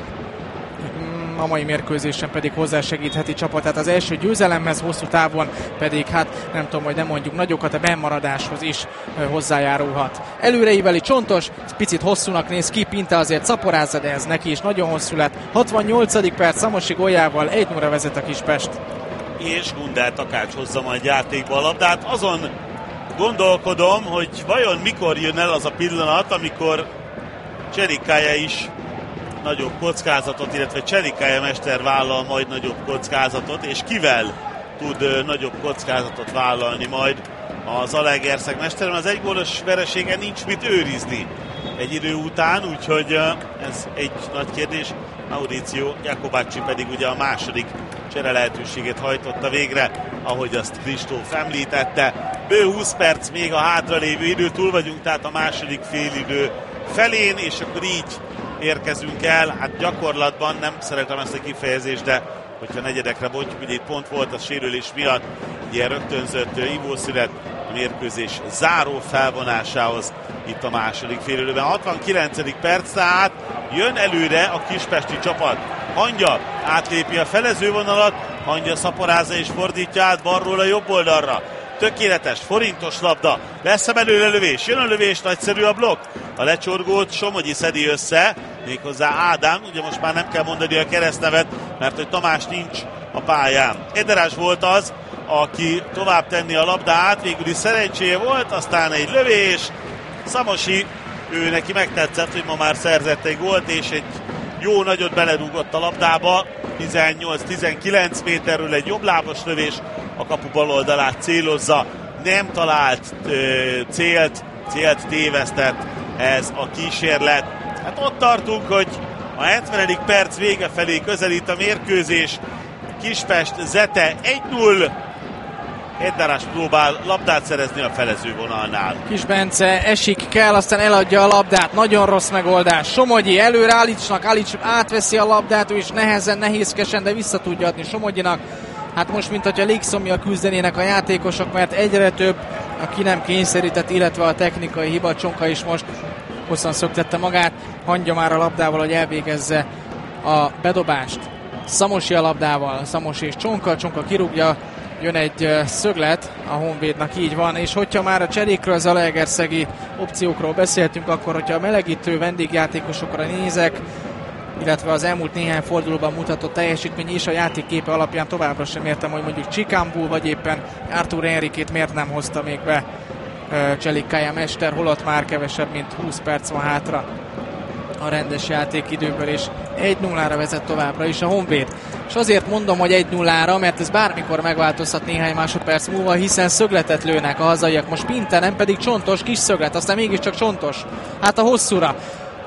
A mai mérkőzésen pedig hozzásegítheti csapatát az első győzelemhez, hosszú távon pedig, hát nem tudom, hogy nem mondjuk nagyokat, a bennmaradáshoz is hozzájárulhat. Előreíveli Csontos, picit hosszúnak néz ki, Pinte azért szaporázza, de ez neki is nagyon hosszú lett. hatvannyolcadik perc, Szamosi góljával egy nulla vezet a Kispest. És Gundel Takács hozza majd játékba a labdát. Azon gondolkodom, hogy vajon mikor jön el az a pillanat, amikor Cserikája is nagyobb kockázatot, illetve Cserikája mester vállal majd nagyobb kockázatot, és kivel tud nagyobb kockázatot vállalni majd a Zalaegerszeg mester. Az egygólos vereségen nincs mit őrizni egy idő után, úgyhogy ez egy nagy kérdés. Mauricio Jakobacci pedig ugye a második csere lehetőségét hajtotta végre, ahogy azt Kristóf említette. Bő húsz perc még a hátralévő idő, túl vagyunk tehát a második félidő felén, és akkor így érkezünk el. Hát gyakorlatban nem szeretem ezt a kifejezést, de hogyha negyedekre bontjuk, ugye itt pont volt a sérülés miatt, ilyen rögtönzött ivószünet a mérkőzés záró felvonásához itt a második félidőben. hatvankilencedik perc, tehát jön előre a kispesti csapat. Hangya átlépi a felezővonalat, Hangya szaporázza és fordítja át balról a jobb oldalra. Tökéletes, forintos labda, lesz a belőle lövés, jön a lövés, nagyszerű a blokk. A lecsorgót Somogyi szedi össze, méghozzá Ádám, ugye most már nem kell mondani a keresztnevet, mert hogy Tamás nincs a pályán. Edarázs volt az, aki tovább tenni a labdát, végül is szerencséje volt, aztán egy lövés, Szamosi, ő neki megtetszett, hogy ma már szerzett egy gólt, és egy jó nagyot belerúgott a labdába, tizennyolc-tizenkilenc méterről egy jobblábos lövés, a kapu bal oldalát célozza, nem talált ö, célt célt tévesztett ez a kísérlet. Hát ott tartunk, hogy a hetvenedik perc vége felé közelít a mérkőzés. Kispest Zete egy null. Eddarás próbál labdát szerezni a felezővonalnál. Kis Bence esik kell, aztán eladja a labdát. Nagyon rossz megoldás. Somogyi előre Alicsnak, Alics átveszi a labdát, ő is nehezen, nehézkesen, de vissza tudja adni Somogyinak. Hát most, mint hogyha légszomjjal küzdenének a játékosok, mert egyre több a ki nem kényszerített, illetve a technikai hiba. Csonka is most hosszan szöktette magát. Hagyja már a labdával, hogy elvégezze a bedobást. Szamosi a labdával, Szamosi és Csonka. Csonka kirúgja, jön egy szöglet a Honvédnak, így van, és hogyha már a cserékről, zalaegerszegi opciókról beszéltünk, akkor hogyha a melegítő vendégjátékosokra nézek, illetve az elmúlt néhány fordulóban mutatott teljesítmény és a játékképe alapján továbbra sem értem, hogy mondjuk Csikámbú vagy éppen Artur Enrikét miért nem hozta még be Cselikkája Mester, holott már kevesebb, mint húsz perc van hátra a rendes játékidőből, és egy nullára vezet továbbra is a Honvéd. És azért mondom, hogy egy nullára, mert ez bármikor megváltozhat néhány másodperc múlva, hiszen szögletet lőnek a hazaiak. Most Pinte, nem pedig Csontos, kis szöglet, aztán mégiscsak Csontos. Hát a hosszúra.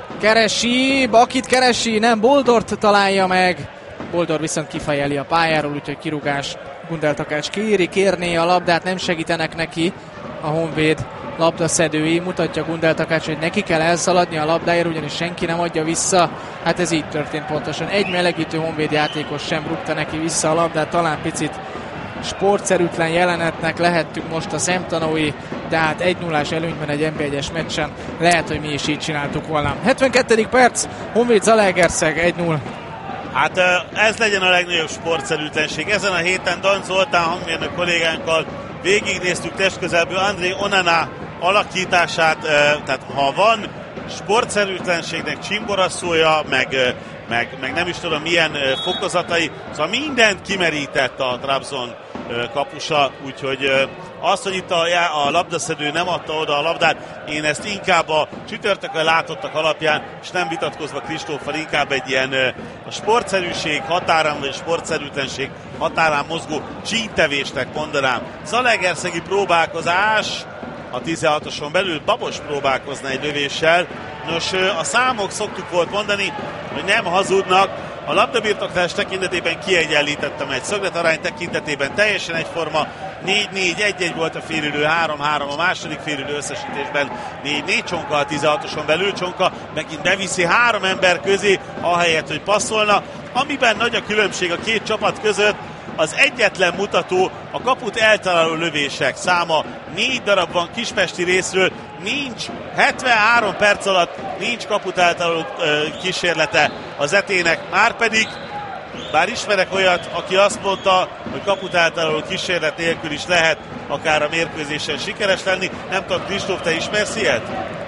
Keresi, Bakit keresi, nem, Boldort találja meg. Boldor viszont kifejeli a pályáról, úgyhogy kirúgás. Gundel Takács kéri, kérné a labdát, nem segítenek neki a Honvéd labdaszedői. Mutatja Gundel Takács, hogy neki kell elszaladni a labdáért, ugyanis senki nem adja vissza. Hát ez így történt pontosan. Egy melegítő Honvéd játékos sem rúgta neki vissza a labdát, talán picit sportszerűtlen jelenetnek lehettünk most a szemtanúi, de hát egy nullás előnyben egy en bé egyes meccsen lehet, hogy mi is így csináltuk volna. hetvenkettedik perc, Honvéd Zalaegerszeg egy null. Hát ez legyen a legnagyobb sportszerűtlenség. Ezen a héten Dan Zoltán hangmérnök kollégánkkal végignéztük testközelből André Onana alakítását, tehát ha van sportszerűtlenségnek csimboraszója, meg, meg, meg nem is tudom milyen fokozatai, szóval mindent kimerített a Trabzon kapusa, úgyhogy az, hogy itt a, a labdaszedő nem adta oda a labdát, én ezt inkább a csütörtökön látottak alapján, és nem vitatkozva Kristóffal, inkább egy ilyen a sportszerűség határán, vagy a sportszerűtlenség határán mozgó csíntevésnek mondanám. Zalaegerszegi próbálkozás a tizenhatoson belül, Babos próbálkozna egy lövéssel. Nos, a számok szoktuk volt mondani, hogy nem hazudnak. A labdabirtoklás tekintetében kiegyenlítettem egy szögletarány tekintetében teljesen egyforma. négy négy egy egy volt a félidő, három három a második félidő összesítésben. négy négy Csonka a tizenhatoson belül, Csonka megint beviszi három ember közé, ahelyett, hogy passzolna. Amiben nagy a különbség a két csapat között, az egyetlen mutató a kaput eltaláló lövések száma. Négy darab van kispesti részről, nincs hetvenhárom perc alatt nincs kaput eltaláló ö, kísérlete az Zetének, márpedig bár ismerek olyat, aki azt mondta, hogy kaput eltaláló kísérlet nélkül is lehet akár a mérkőzésen sikeres lenni. Nem tudom, Kristóf, te ismersz ilyet?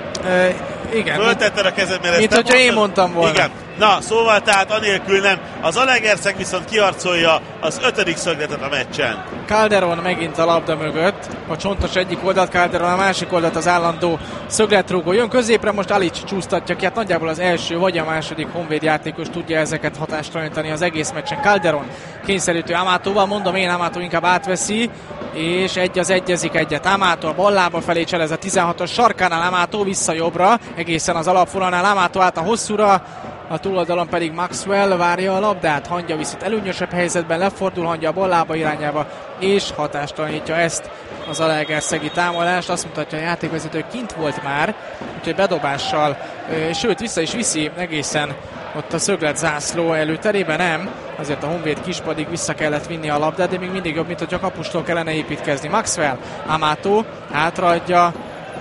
E, igen. Föltetted a kezed, mert ezt mint nem hogyha mondtad. Én mondtam volna. Igen. Na, szóval tehát anélkül nem. Az Zalaegerszeg viszont kiharcolja az ötödik szögletet a meccsen. Calderon megint a labda mögött. A Csontos egyik oldalt, Calderon a másik oldalt, az állandó szögletrúgó. Jön középre, most Alics csúsztatja ki. Hát nagyjából az első vagy a második Honvéd játékos tudja ezeket hatástalanítani az egész meccsen. Calderon kényszerítő Amatóval, mondom én, Amató inkább átveszi, és egy az egyezik egyet. Amató a bal lába felé cselez a tizenhatos sarkánál, Amató vissza jobbra, egészen az alapvonalnál, Amató át a hosszúra, a túloldalon pedig Maxwell várja a labdát. Hangya viszont előnyösebb helyzetben lefordul, Hangya a bal lába irányába, és hatástalanítja ezt az Zalaegerszegi támadást. Azt mutatja a játékvezető, hogy kint volt már, úgyhogy bedobással, sőt vissza is viszi egészen ott a szöglet zászló előterében, nem. Azért a Honvéd kispadig vissza kellett vinni a labdát, de még mindig jobb, mint hogy a kapustól kellene építkezni. Maxwell, Amató hátraadja,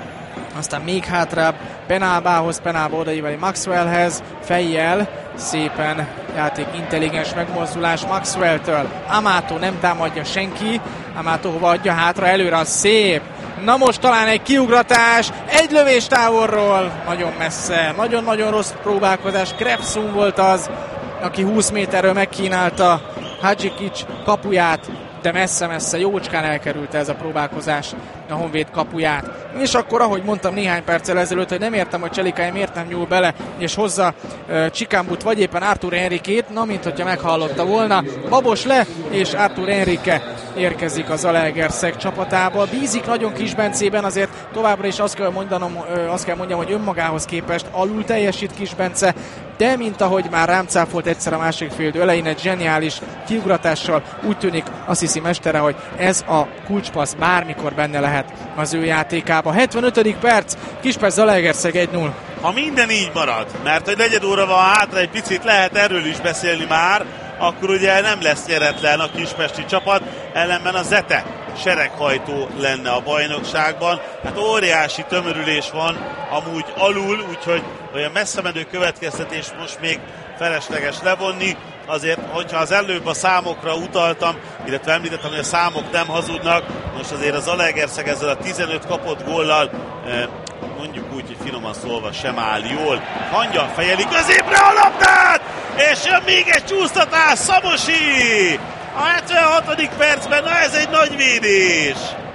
aztán még hátrább Penálbához, Penálba odaíveli Maxwellhez, fejjel, szépen játék intelligens megmozdulás Maxwelltől. Amató nem támadja senki, Amató hova adja hátra, előre, az szép. Na most talán egy kiugratás, egy lövés távolról, nagyon messze, nagyon-nagyon rossz próbálkozás. Krepszun volt az, aki húsz méterről megkínálta Hadzsikics kapuját, de messze-messze jócskán elkerülte ez a próbálkozás a Honvéd kapuját. És akkor, ahogy mondtam néhány perccel ezelőtt, hogy nem értem, hogy Cselikály miért nem nyúl bele, és hozza uh, Csikambut, vagy éppen Artur Enriquét, na, mint hogyha meghallotta volna. Babos le, és Artur Enrique érkezik az Zalaegerszeg csapatába. Bízik nagyon Kisbencében, azért továbbra is azt kell mondanom, uh, azt kell mondjam, hogy önmagához képest alul teljesít Kisbence, de mint ahogy már rám cáfolt egyszer a másik félidő elején egy zseniális kiugratással, úgy tűnik azt hiszi mestere, hogy ez a kulcspassz bármikor benne lehet az ő játékába. hetvenötödik perc, Kispest Zalaegerszeg egy null. Ha minden így marad, mert hogy negyed óra van hátra, egy picit lehet erről is beszélni már, akkor ugye nem lesz nyeretlen a kispesti csapat, ellenben a Zete sereghajtó lenne a bajnokságban. Hát óriási tömörülés van amúgy alul, úgyhogy olyan messze menő következtetés most még felesleges levonni. Azért, hogyha az előbb a számokra utaltam, illetve említettem, hogy a számok nem hazudnak, most azért az Zalaegerszeg ezzel a tizenöt kapott góllal, mondjuk úgy, hogy finoman szólva sem áll jól. Hangya fejeli középre a labdát, és jön még egy csúsztatás, Szamosi! A hetvenhatodik percben, na ez egy nagy védés!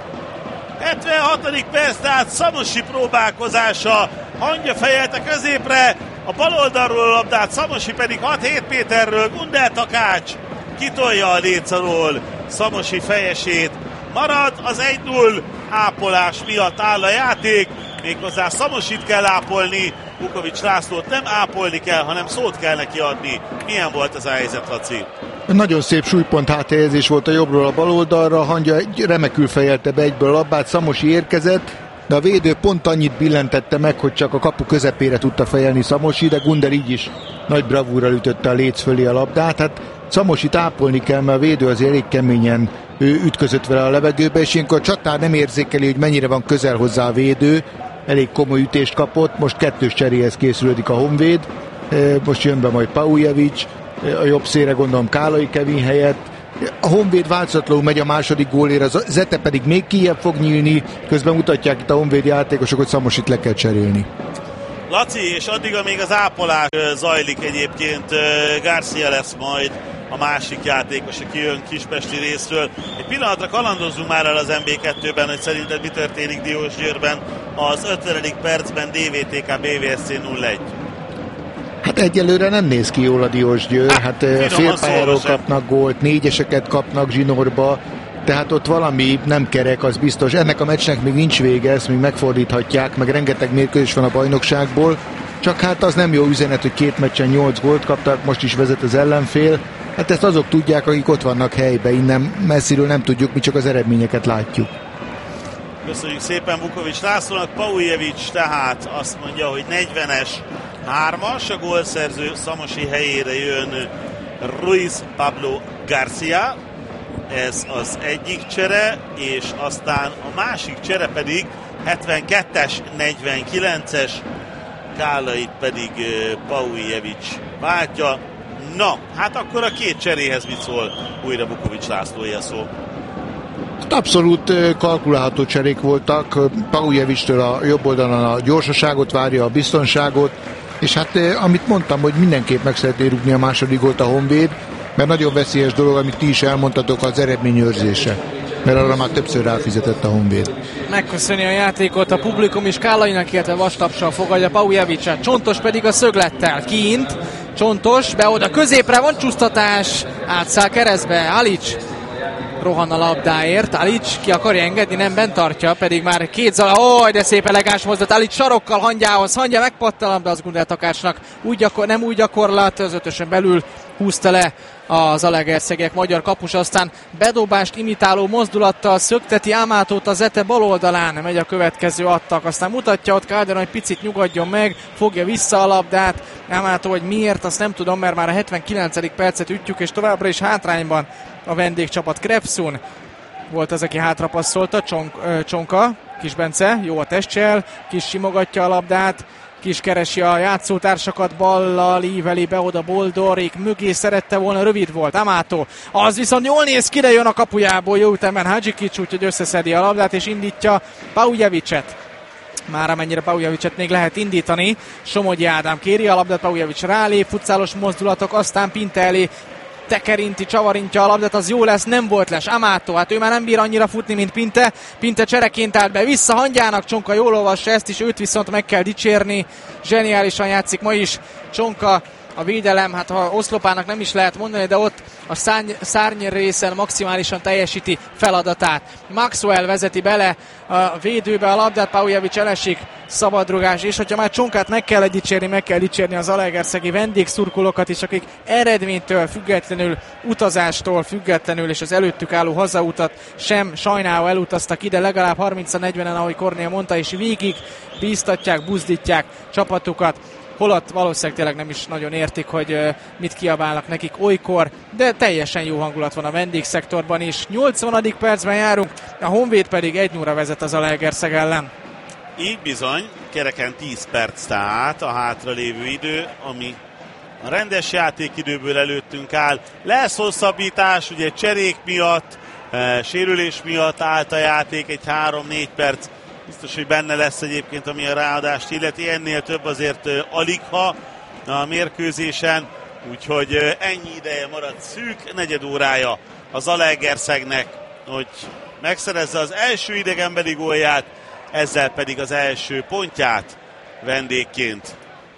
hetvenhatodik perc, tehát Szamosi próbálkozása, Hangya fejelte középre, a bal oldalról a labdát, Szamosi pedig hat-hét méterről, Gundel Takács kitolja a léc alól Szamosi fejesét. Marad az egy null, ápolás miatt áll a játék, méghozzá Szamosit kell ápolni, Vukovics Lászlót nem ápolni kell, hanem szót kell neki adni. Milyen volt ez a helyzet, Laci? Nagyon szép súlypont háthelyezés volt a jobbról a bal oldalra, Hangya remekül fejelte be egyből a labdát, Szamosi érkezett, de a védő pont annyit billentette meg, hogy csak a kapu közepére tudta fejelni Szamosi, de Gundel így is nagy bravúrral ütötte a léc fölé a labdát. Hát Szamosit ápolni kell, mert a védő azért elég keményen ő ütközött vele a levegőbe, és ilyenkor a csatár nem érzékeli, hogy mennyire van közel hozzá a védő, elég komoly ütést kapott, most kettős cseréhez készülődik a Honvéd, most jön be majd Paujevic, a jobb szélre gondolom Kálai Kevin helyett. A Honvéd változatlanul megy a második gólért, a Zete pedig még kijebb fog nyílni, közben mutatják itt a Honvéd játékosok, hogy Szamosit le kell cserélni. Laci, és addig, amíg az ápolás zajlik egyébként, Garcia lesz majd a másik játékos, aki jön kispesti részről. Egy pillanatra kalandozzunk már el az em bé kettőben, hogy szerinted mi történik Diósgyőrben az ötvenedik percben, dé vé té ká bé vé es cé nulla egy. Hát egyelőre nem néz ki jól a Diósgyőr, hát félpályáról kapnak gólt, négyeseket kapnak zsinórba, tehát ott valami nem kerek, az biztos. Ennek a meccsnek még nincs vége, ezt még megfordíthatják, meg rengeteg mérkőzés van a bajnokságból, csak hát az nem jó üzenet, hogy két meccsen nyolc gólt kaptak, most is vezet az ellenfél. Hát ezt azok tudják, akik ott vannak helyben, innen messziről nem tudjuk, mi csak az eredményeket látjuk. Köszönjük szépen Vukovics Lászlónak, Paujevic tehát azt mondja, hogy negyvenes hármas, a gólszerző Szamosi helyére jön Ruiz Pablo Garcia, ez az egyik csere, és aztán a másik csere pedig hetvenkettes negyvenkilences, Kálait pedig Paujevic váltja. Na, hát akkor a két cseréhez mit szól újra Vukovics Lászlója szó? Abszolút kalkulálható cserék voltak. Paujevicstől a jobb oldalon a gyorsaságot várja, a biztonságot, és hát amit mondtam, hogy mindenképp meg szeretné rúgni a második gólt a Honvéd, mert nagyon veszélyes dolog, amit ti is elmondtatok, az eredményőrzése. Mert arra már többször ráfizetett a Honvéd. Megköszöni a játékot a publikum is, Kálainak, illetve vastapsal fogadja Paujevicet, Csontos pedig a szöglettel kint. Csontos, be oda középre, van csúsztatás, átszáll keresztbe, Alics rohan a labdáért, Alics ki akarja engedni, nem bent tartja, pedig már két Zala, ó, de szép elegáns mozdat, Alics sarokkal Hangyához, Hangya megpatta a labda az Gundel Takácsnak, úgy gyakor, nem úgy gyakorlat, az ötösen belül húzta le a Zalaegerszegek magyar kapus, aztán bedobást imitáló mozdulattal szökteti Ámátót a Zete bal oldalán, megy a következő attak, aztán mutatja ott Calderon, hogy picit nyugodjon meg, fogja vissza a labdát, Ámátó, hogy miért, azt nem tudom, mert már a hetvenkilencedik percet ütjük, és továbbra is hátrányban a vendégcsapat. Krepszun volt az, aki hátrapasszolta, Csonk, ö, Csonka, Kisbence, jó a testcsel, kis simogatja a labdát, kis keresi a játszótársakat, ballal íveli be oda Boldorék, mögé szerette volna, rövid volt, Ámátó, az viszont jól néz ki, de jön a kapujából, jó ütemben Hadzsikics, úgyhogy összeszedi a labdát és indítja Paujevicet. Már amennyire Paujevicet még lehet indítani, Somogyi Ádám kéri a labdát, Paujevic rálép, futszálos mozdulatok, aztán Pinte elé tekerinti, csavarintja a labdát, az jó lesz, nem volt les. Amato, hát ő már nem bír annyira futni, mint Pinte. Pinte csereként állt be, vissza Hangyának, Csonka jól olvassa ezt is, őt viszont meg kell dicsérni. Zseniálisan játszik ma is Csonka. A védelem, hát ha oszlopának nem is lehet mondani, de ott a szárny, szárny részen maximálisan teljesíti feladatát. Maxwell vezeti bele a védőbe a labdát, Paujevic elesik, szabadrugás, és hogyha már Csonkát meg kell dicsérni, meg kell dicsérni az zalaegerszegi vendégszurkolókat is, akik eredménytől függetlenül, utazástól függetlenül, és az előttük álló hazautat sem sajnálva elutaztak ide, legalább harminc negyvenen, ahogy Kornél mondta, és végig bíztatják, buzdítják csapatukat. Holott valószínűleg tényleg nem is nagyon értik, hogy mit kiabálnak nekik olykor, de teljesen jó hangulat van a vendégszektorban is. nyolcvanadik percben járunk, a Honvéd pedig egy nulla vezet az Zalaegerszeg ellen. Így bizony, kereken tíz perc tehát a hátralévő idő, ami a rendes játékidőből előttünk áll. Lesz hosszabbítás, ugye cserék miatt, e, sérülés miatt állt a játék, egy három-négy perc. Biztos, hogy benne lesz egyébként, ami a ráadást illeti. Ennél több azért uh, aligha a mérkőzésen, úgyhogy uh, ennyi ideje maradt szűk negyed órája a Zalaegerszegnek, hogy megszerezze az első idegenbeli gólját, ezzel pedig az első pontját vendégként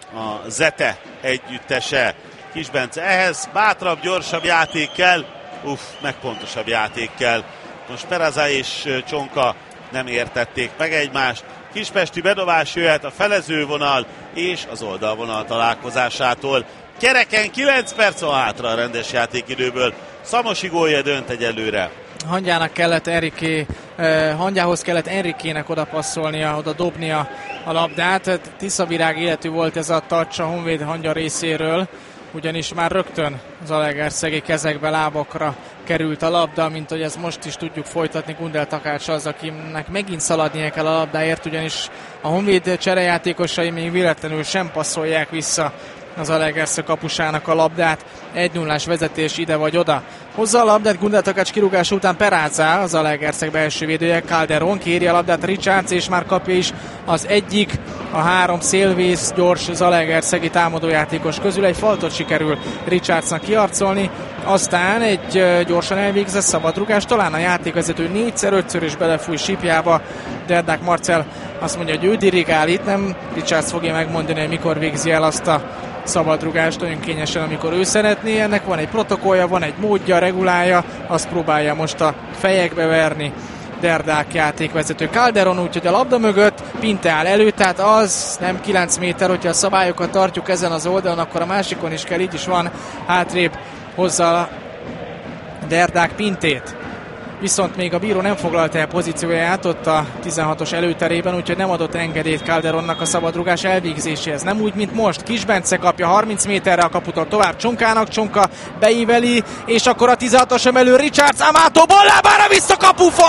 a Zete együttese. Kis Bence ehhez bátrabb, gyorsabb játék kell, uff, meg pontosabb játék kell. Most Peraza és uh, Csonka nem értették meg egymást. Kispesti bedobás jöhet a felezővonal és az oldalvonal találkozásától. Kereken kilenc perc van hátra a rendes játékidőből. Szamosi gólja dönt egyelőre. Hangyának kellett Enrique, eh, Hangyához kellett Enriquének oda passzolnia, oda dobnia a labdát. Tiszavirág életű volt ez a touch a Honvéd Hangya részéről, ugyanis már rögtön az zalaegerszegi kezekbe, lábakra került a labda, mint hogy ezt most is tudjuk folytatni Gundel Takács az, akinek megint szaladnia kell a labdáért, ugyanis a Honvéd cserejátékosai még véletlenül sem passzolják vissza az Zalaegerszeg kapusának a labdát. egy nullás vezetés ide vagy oda. Hozza a labdát Gundel Takács kirúgása után Peráza, az Zalaegerszeg belső védője. Calderon kéri a labdát Richards, és már kapja is az egyik, a három szélvész gyors zalaegerszegi támadójátékos közül. Egy faltot sikerül Richardsnak kiarcolni, aztán egy gyorsan elvégzett szabadrugás, talán a játékvezető négyszer, ötször is belefúj sípjába. Derdák Marcel azt mondja, hogy ő dirigál itt, nem Richards fogja megmondani, hogy mikor végzi el azt a szabadrugást olyan kényesen, amikor ő szeretné. Ennek van egy protokollja, van egy módja, regulája, azt próbálja most a fejekbe verni Derdák játékvezető. Calderon, úgyhogy a labda mögött Pinte áll elő, tehát az nem kilenc méter, hogyha a szabályokat tartjuk ezen az oldalon, akkor a másikon is kell, így is van, hátrébb hozza Derdák Pintét. Viszont még a bíró nem foglalta el pozícióját ott a tizenhatos előterében, úgyhogy nem adott engedélyt Calderonnak a szabadrugás elvégzéséhez. Nem úgy, mint most. Kis Bence kapja harminc méterre a kaputól tovább Csonkának, Csonka beíveli, és akkor a tizenhatos emelő Richards, Amato ballábára vissza kapufa!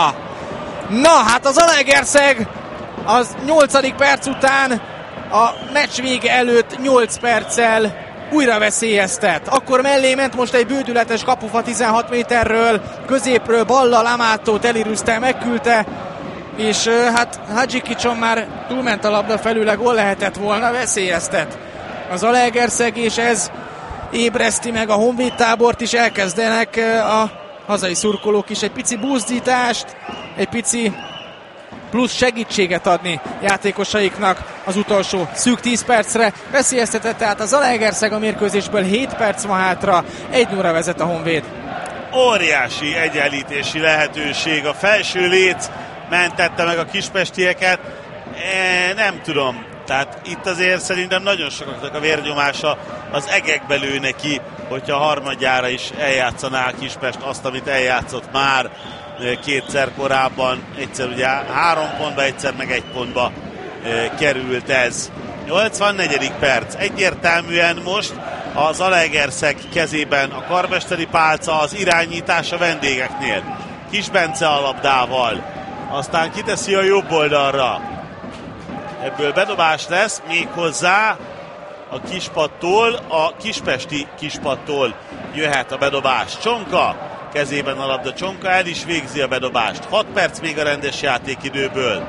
Na, hát az Zalaegerszeg az nyolcadik perc után a meccs vége előtt nyolc perccel újra veszélyeztet. Akkor mellé ment most egy bődületes kapufa tizenhat méterről, középről ballal Amato Telirüsztel megküldte, és hát Hadzsikicson már túlment a labda felőle, gól lehetett volna, veszélyeztet az Zalaegerszeg, és ez ébreszti meg a Honvéd tábort is, elkezdenek a hazai szurkolók is egy pici buzdítást, egy pici plusz segítséget adni játékosaiknak az utolsó szűk tíz percre. Veszélyeztetett tehát a Zalaegerszeg, a mérkőzésből hét perc van hátra, egy nulla vezet a Honvéd. Óriási egyenlítési lehetőség, a felső léc mentette meg a kispestieket, e, nem tudom, tehát itt azért szerintem nagyon sokaknak a vérnyomása az egekbe lő neki, hogyha harmadjára is eljátszaná a Kispest azt, amit eljátszott már kétszer korábban, egyszer ugye három pontba, egyszer meg egy pontba e, került ez. nyolcvannegyedik perc, egyértelműen most a Zalaegerszeg kezében a karmesteri pálca, az irányítás a vendégeknél. Kis Bence a labdával, aztán kiteszi a jobb oldalra. Ebből bedobás lesz, méghozzá a kispattól, a kispesti kispattól jöhet a bedobás. Csonka kezében a labda, Csonka el is végzi a bedobást. hat perc még a rendes játékidőből.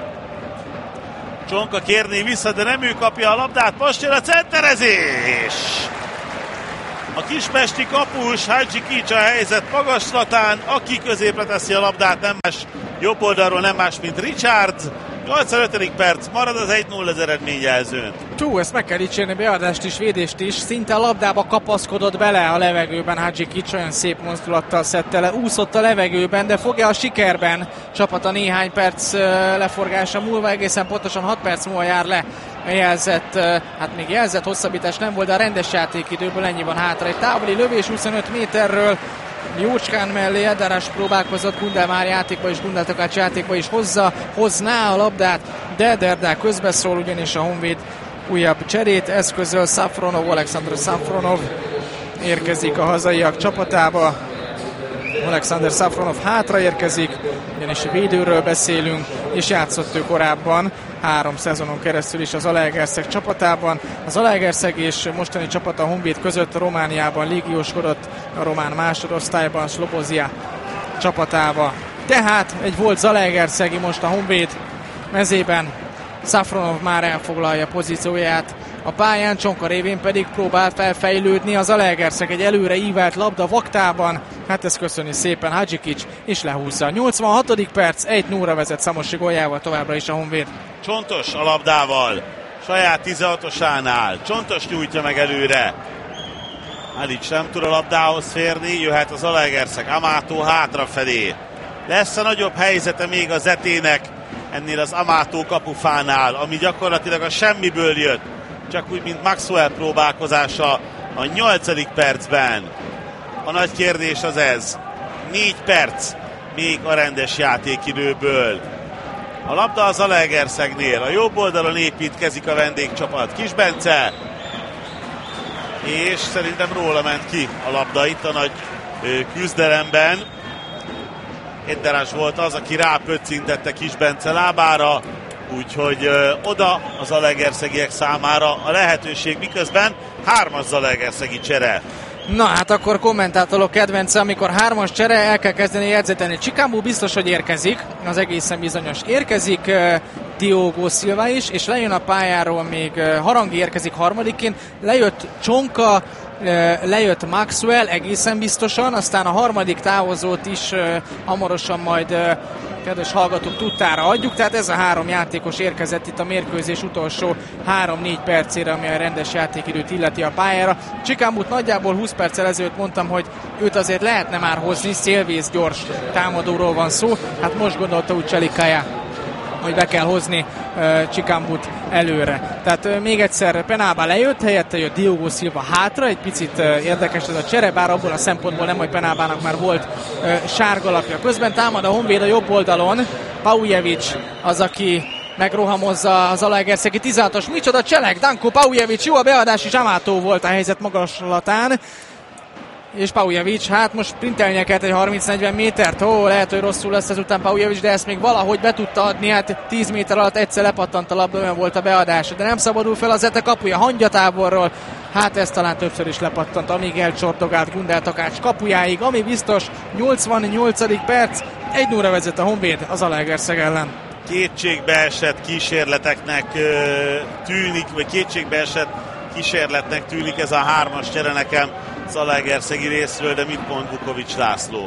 Csonka kérné vissza, de nem ő kapja a labdát, most jön a centerezés! A kispesti kapus Hadzsikics a helyzet magaslatán, aki középre teszi a labdát, nem más jobb oldalról, nem más, mint Richards. nyolcvanötödik perc, marad az egy nulla az eredményjelzőn. Tú, ezt meg kell dicsérni, beadást is, védést is. Szinte a labdába kapaszkodott bele a levegőben Hadzsikics, olyan szép mozdulattal szedte le. Úszott a levegőben, de fogja a sikerben. Csapata néhány perc leforgása múlva, egészen pontosan hat perc múlva jár le a jelzett, hát még jelzett hosszabbítás nem volt, de a rendes játékidőből ennyi van hátra. Egy távoli lövés huszonöt méterről, jócskán mellé Edarás próbálkozott, Gundel már játékba is, Gundel Takács játékba is hozza, hozná a labdát, de Derdál közbeszól, ugyanis a Honvéd újabb cserét eszközöl. Safronov, Alexander Safronov érkezik a hazaiak csapatába. Alexander Safronov hátra érkezik, ugyanis védőről beszélünk, és játszott ő korábban három szezonon keresztül is az Zalaegerszeg csapatában. Az Zalaegerszeg és mostani csapata a Honvéd között Romániában légióskodott, a román másodosztályban, Slobozia csapatába. Tehát egy volt Zalaegerszegi most a Honvéd mezében. Safronov már elfoglalja pozícióját a pályán, Csonka révén pedig próbál felfejlődni az Zalaegerszeg egy előre ívelt labda vaktában. Hát ezt köszöni szépen Hadzsikics, és lehúzza. nyolcvanhatodik perc, egy nulla vezet Szamosi góljával továbbra is a Honvéd. Csontos a labdával, saját tizenhatosánál. Csontos nyújtja meg előre. Halics nem tud a labdához férni, jöhet az Zalaegerszeg. Amátó hátrafelé. Lesz a nagyobb helyzete még az Zetének ennél az Amátó kapufánál, ami gyakorlatilag a semmiből jött. Csak úgy, mint Maxwell próbálkozása a nyolcadik percben. A nagy kérdés az ez. Négy perc még a rendes játékidőből. A labda az Zalaegerszegnél. A jobb oldalon építkezik a vendégcsapat. Kis Bence. És szerintem róla ment ki a labda itt a nagy ö, küzdelemben. Edderás volt az, aki rápöccintette Kis Bence lábára. Úgyhogy ö, oda az zalaegerszegiek számára a lehetőség, miközben hármas zalaegerszegi csere. Na hát akkor kommentátorok kedvence, amikor hármas csere, el kell kezdeni jegyzetelni. Csikámbú biztos, hogy érkezik, az egészen bizonyos. Érkezik uh, Diogo Silva is, és lejön a pályáról még uh, Harangi érkezik harmadikként, lejött Csonka, uh, lejött Maxwell egészen biztosan, aztán a harmadik távozót is uh, hamarosan majd uh, kedves hallgatók tudtára adjuk, tehát ez a három játékos érkezett itt a mérkőzés utolsó három-négy percére, ami a rendes játékidőt illeti a pályára. Csikámbút nagyjából húsz perccel ezelőtt mondtam, hogy őt azért lehetne már hozni, szélvész gyors támadóról van szó, hát most gondolta úgy Cselikája, hogy be kell hozni uh, Csikámbút előre. Tehát uh, még egyszer Penába lejött, helyette jött Diogo Silva hátra, egy picit uh, érdekes ez a csere, bár abból a szempontból nem, hogy Penábának már volt uh, sárgalapja. Közben támad a Honvéd a jobb oldalon, Paujevic az, aki megrohamozza az Zalaegerszegi tizenhatos. Micsoda cselek, Danko Paujevic, jó a beadás, és Amátó volt a helyzet magaslatán. És Paujevic, hát most sprintelnie kellett egy harminc-negyven métert, ó, lehet, hogy rosszul lesz ezután Paujevic, de ezt még valahogy be tudta adni, hát tíz méter alatt egyszer lepattant a labda, olyan volt a beadás, de nem szabadul fel az Zete kapuja, hangyatávolról, hát ez talán többször is lepattant, amíg elcsordogált Gundel Takács kapujáig, ami biztos, nyolcvannyolcadik perc, egy nulla vezet a Honvéd az Zalaegerszeg ellen. Kétségbeesett kísérleteknek tűnik, vagy kétségbeesett kísérletnek tűnik ez a hármas csere nekem Zalaegerszegi részről, de mit mond Vukovics László?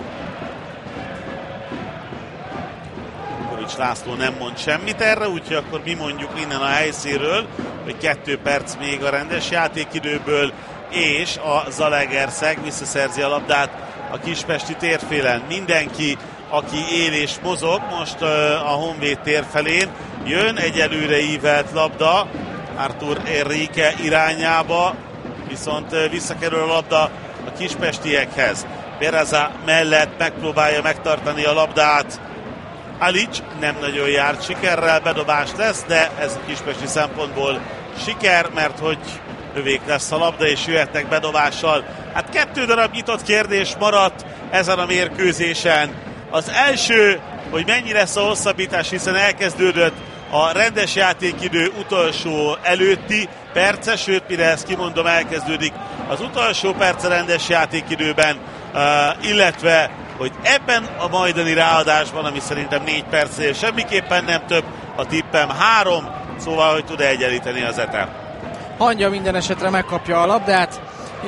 Vukovics László nem mond semmit erre, úgyhogy akkor mi mondjuk innen a helyszínről, hogy kettő perc még a rendes játékidőből, és a Zalaegerszeg visszaszerzi a labdát a kispesti térfélen. Mindenki, aki él és mozog, most a Honvéd tér felén jön egy előre ívelt labda Artur Enrique irányába, viszont visszakerül a labda a kispestiekhez. Bereza mellett megpróbálja megtartani a labdát Halics, nem nagyon járt sikerrel, bedobás lesz, de ez a kispesti szempontból siker, mert hogy övék lesz a labda, és jöhetnek bedobással. Hát kettő darab nyitott kérdés maradt ezen a mérkőzésen. Az első, hogy mennyi lesz a hosszabbítás, hiszen elkezdődött a rendes játékidő utolsó előtti perce, sőt, mire ezt kimondom, elkezdődik az utolsó perc a rendes játékidőben, uh, illetve, hogy ebben a majdani ráadásban, ami szerintem négy percnél semmiképpen nem több, a tippem három, szóval, hogy tud egyenlíteni az Zete. Hangya minden esetre megkapja a labdát, és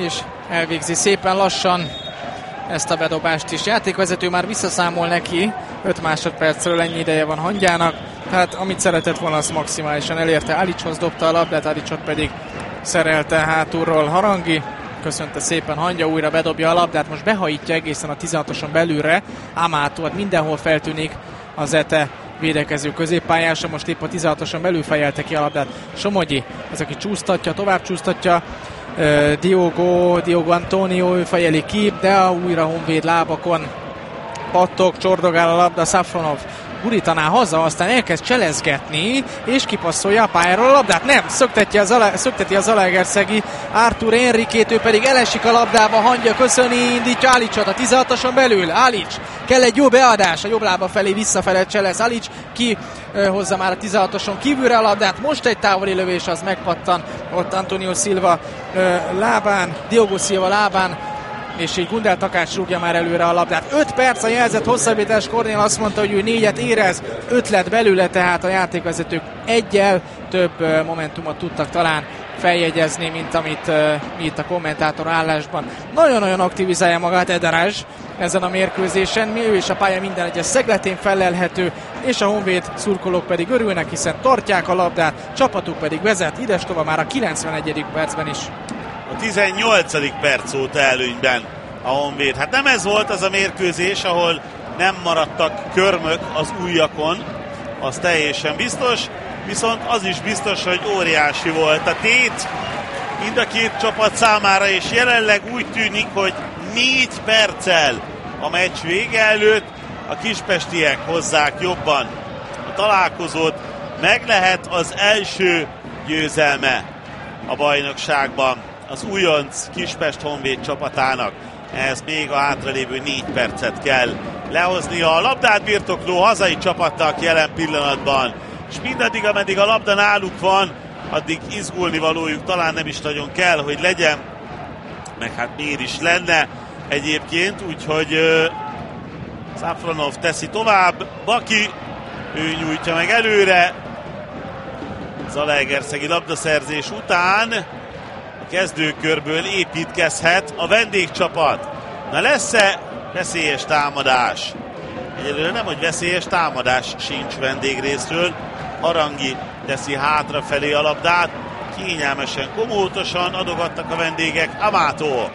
elvégzi szépen lassan ezt a bedobást is. Játékvezető már visszaszámol neki, öt másodpercről ennyi ideje van Hangyának, tehát amit szeretett volna, azt maximálisan elérte. Alicshoz dobta a labdát, Alicsot pedig szerelte hátulról Harangi. Köszönte szépen Hangya, újra bedobja a labdát, most behajítja egészen a tizenhatoson belülre. Amátó, hát mindenhol feltűnik az Zete védekező középpályása, most épp a tizenhatoson belül fejelte ki a labdát Somogyi, ez aki csúsztatja, tovább csúsztatja, uh, Diogo, Diogo Antonio, ő fejeli ki, de újra Honvéd lábakon pattog, csordogál a labda, Safronov gurítaná haza, aztán elkezd cselezgetni, és kipasszolja a pályáról a labdát. Nem, szökteti az, Zala, szökteti az Zalaegerszegi Artur Enrikét, ő pedig elesik a labdába, Hangya köszöni, indítja Alicsot a tizenhatoson belül. Alics, kell egy jó beadás, a jobb lába felé visszafele cselez Alics, ki ö, hozza már a tizenhatoson kívülre a labdát, most egy távoli lövés, az megpattan, ott Antonio Silva ö, lábán, Diogo Silva lábán, és így Gundel Takács rúgja már előre a labdát. öt perc a jelzett hosszabbítás, Kornél azt mondta, hogy ő négyet érez, öt lett belőle, tehát a játékvezetők egyel több momentumot tudtak talán feljegyezni, mint amit uh, mi itt a kommentátor állásban. Nagyon-nagyon aktivizálja magát Ederázs ezen a mérkőzésen, mi ő és a pálya minden egyes szegletén felelhető, és a Honvéd szurkolók pedig örülnek, hiszen tartják a labdát, csapatuk pedig vezet, idestova már a kilencvenegyedik percben is. A tizennyolcadik perc óta előnyben a Honvéd. Hát nem ez volt az a mérkőzés, ahol nem maradtak körmök az ujjakon, az teljesen biztos, viszont az is biztos, hogy óriási volt a tét mind a két csapat számára, és jelenleg úgy tűnik, hogy négy perccel a meccs vége előtt a kispestiek hozzák jobban a találkozót, meg lehet az első győzelme a bajnokságban az újonc Kispest Honvéd csapatának. Ehhez még a hátralévő négy percet kell lehozni a labdát birtokló hazai csapatnak jelen pillanatban. És mindaddig, ameddig a labda náluk van, addig izgulni valójuk talán nem is nagyon kell, hogy legyen, meg hát miért is lenne egyébként, úgyhogy uh, Safronov teszi tovább, Baki, ő nyújtja meg előre, Zalaegerszegi labdaszerzés után a kezdőkörből építkezhet a vendégcsapat. Na lesz-e veszélyes támadás? Egyelőre nem, hogy veszélyes támadás sincs vendégrészről. Harangi teszi hátrafelé a labdát, kényelmesen, komótosan adogattak a vendégek. Amátó.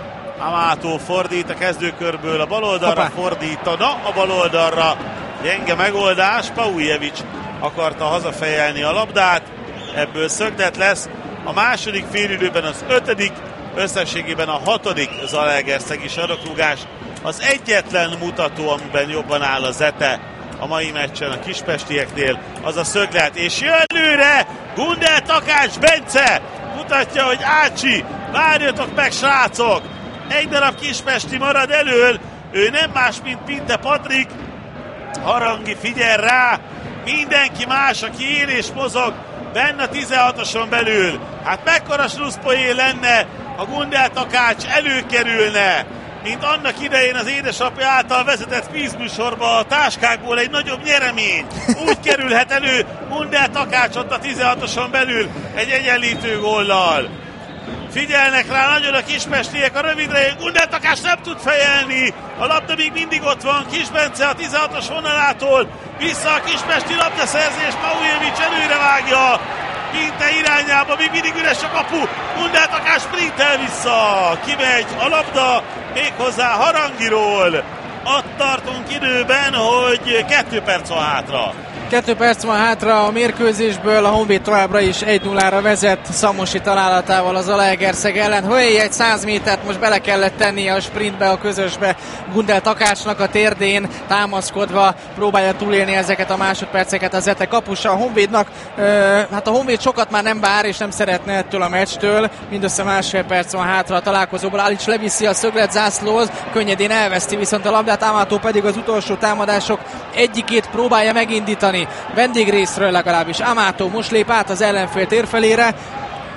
Amátó fordít a kezdőkörből a baloldalra, Hoppá. fordítana a baloldalra. Gyenge megoldás, Paujevic akarta hazafejelni a labdát, ebből szögdet lesz. A második félidőben az ötödik, összességében a hatodik zalaegerszegi sarokrugás. Az egyetlen mutató, amiben jobban áll a Zete a mai meccsen a kispestieknél, az a szöglet, és jön előre Gundel Takács Bence, mutatja, hogy Ácsi, várjatok meg srácok, egy darab kispesti marad elől, ő nem más, mint Pinte Patrik. Harangi figyel rá, mindenki más, aki él és mozog benne a tizenhatoson belül. Hát mekkora slusszpoén lenne, ha Gundel Takács előkerülne, mint annak idején az édesapja által vezetett kvízműsorba a táskákból egy nagyobb nyeremény. Úgy kerülhet elő Gundel Takács ott a tizenhatoson belül egy egyenlítő góllal. Figyelnek rá nagyon a kispestiek a rövidre, Gundel Takács nem tud fejelni, a labda még mindig ott van, Kis Bence a tizenhatos vonalától, vissza a kispesti labdaszerzés, Paujevic előre vágja, Pinte irányába, még mindig üres a kapu, Gundel Takács sprintel vissza, kimegy a labda, méghozzá Harangiról. Ott tartunk időben, hogy kettő perc van hátra. Kettő perc van hátra a mérkőzésből, a Honvéd továbbra is egy nullára vezet Szamosi találatával az Zalaegerszeg ellen. Hogy egy száz métert most bele kellett tennie a sprintbe, a közösbe Gundel Takácsnak a térdén támaszkodva próbálja túlélni ezeket a másodperceket a Zete kapusa. A Honvédnak, euh, hát a Honvéd sokat már nem vár és nem szeretne ettől a meccstől. Mindössze másfél perc van hátra a találkozóból. Alics leviszi a szöglet zászlóhoz, könnyedén elveszti viszont a labdát, Amátó pedig az utolsó támadások egyikét próbálja megindítani. Vendégrészről legalábbis Amátó most lép át az ellenfél térfelére.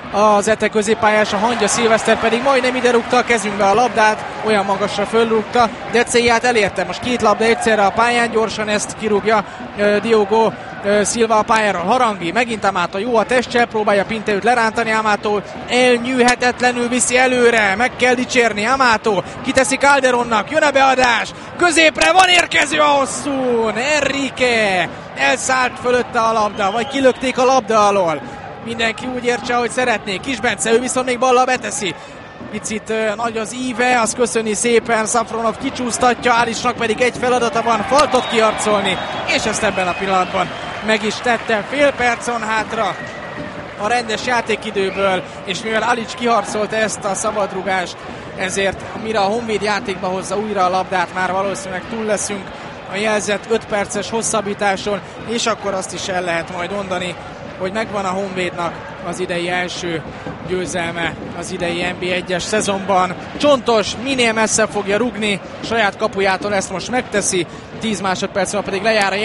az Ete középpályás, a Hangya Szilveszter pedig majdnem ide rúgta a kezünkbe a labdát, olyan magasra fölrúgta, de célját elérte. Most két labda egyszerre a pályán, gyorsan ezt kirúgja uh, Diogo uh, Silva a pályáról. Harangi, megint Amato, jó a testcsel, próbálja Pinteut lerántani, Amato elnyűhetetlenül viszi előre, meg kell dicsérni, Amato kiteszi Calderonnak, jön a beadás, középre van érkező a hosszún, Enrique elszállt fölötte a labda, vagy kilökték a labda alól. Mindenki úgy értse, hogy szeretné. Kisbence, ő viszont még ballal beteszi. Picit uh, nagy az íve, azt köszöni szépen, Safronov kicsúsztatja, Álisnak pedig egy feladata van, faltot kiharcolni, és ezt ebben a pillanatban meg is tette. Fél percon hátra a rendes játékidőből, és mivel Alics kiharcolta ezt a szabadrugást, ezért mire a Honvéd játékba hozza újra a labdát, már valószínűleg túl leszünk a jelzett öt perces hosszabbításon, és akkor azt is el lehet majd mondani, hogy megvan a Honvédnak az idei első győzelme az idei en bé egyes szezonban. Csontos minél messzebb fogja rugni, saját kapujától ezt most megteszi, tíz másodpercben pedig lejár a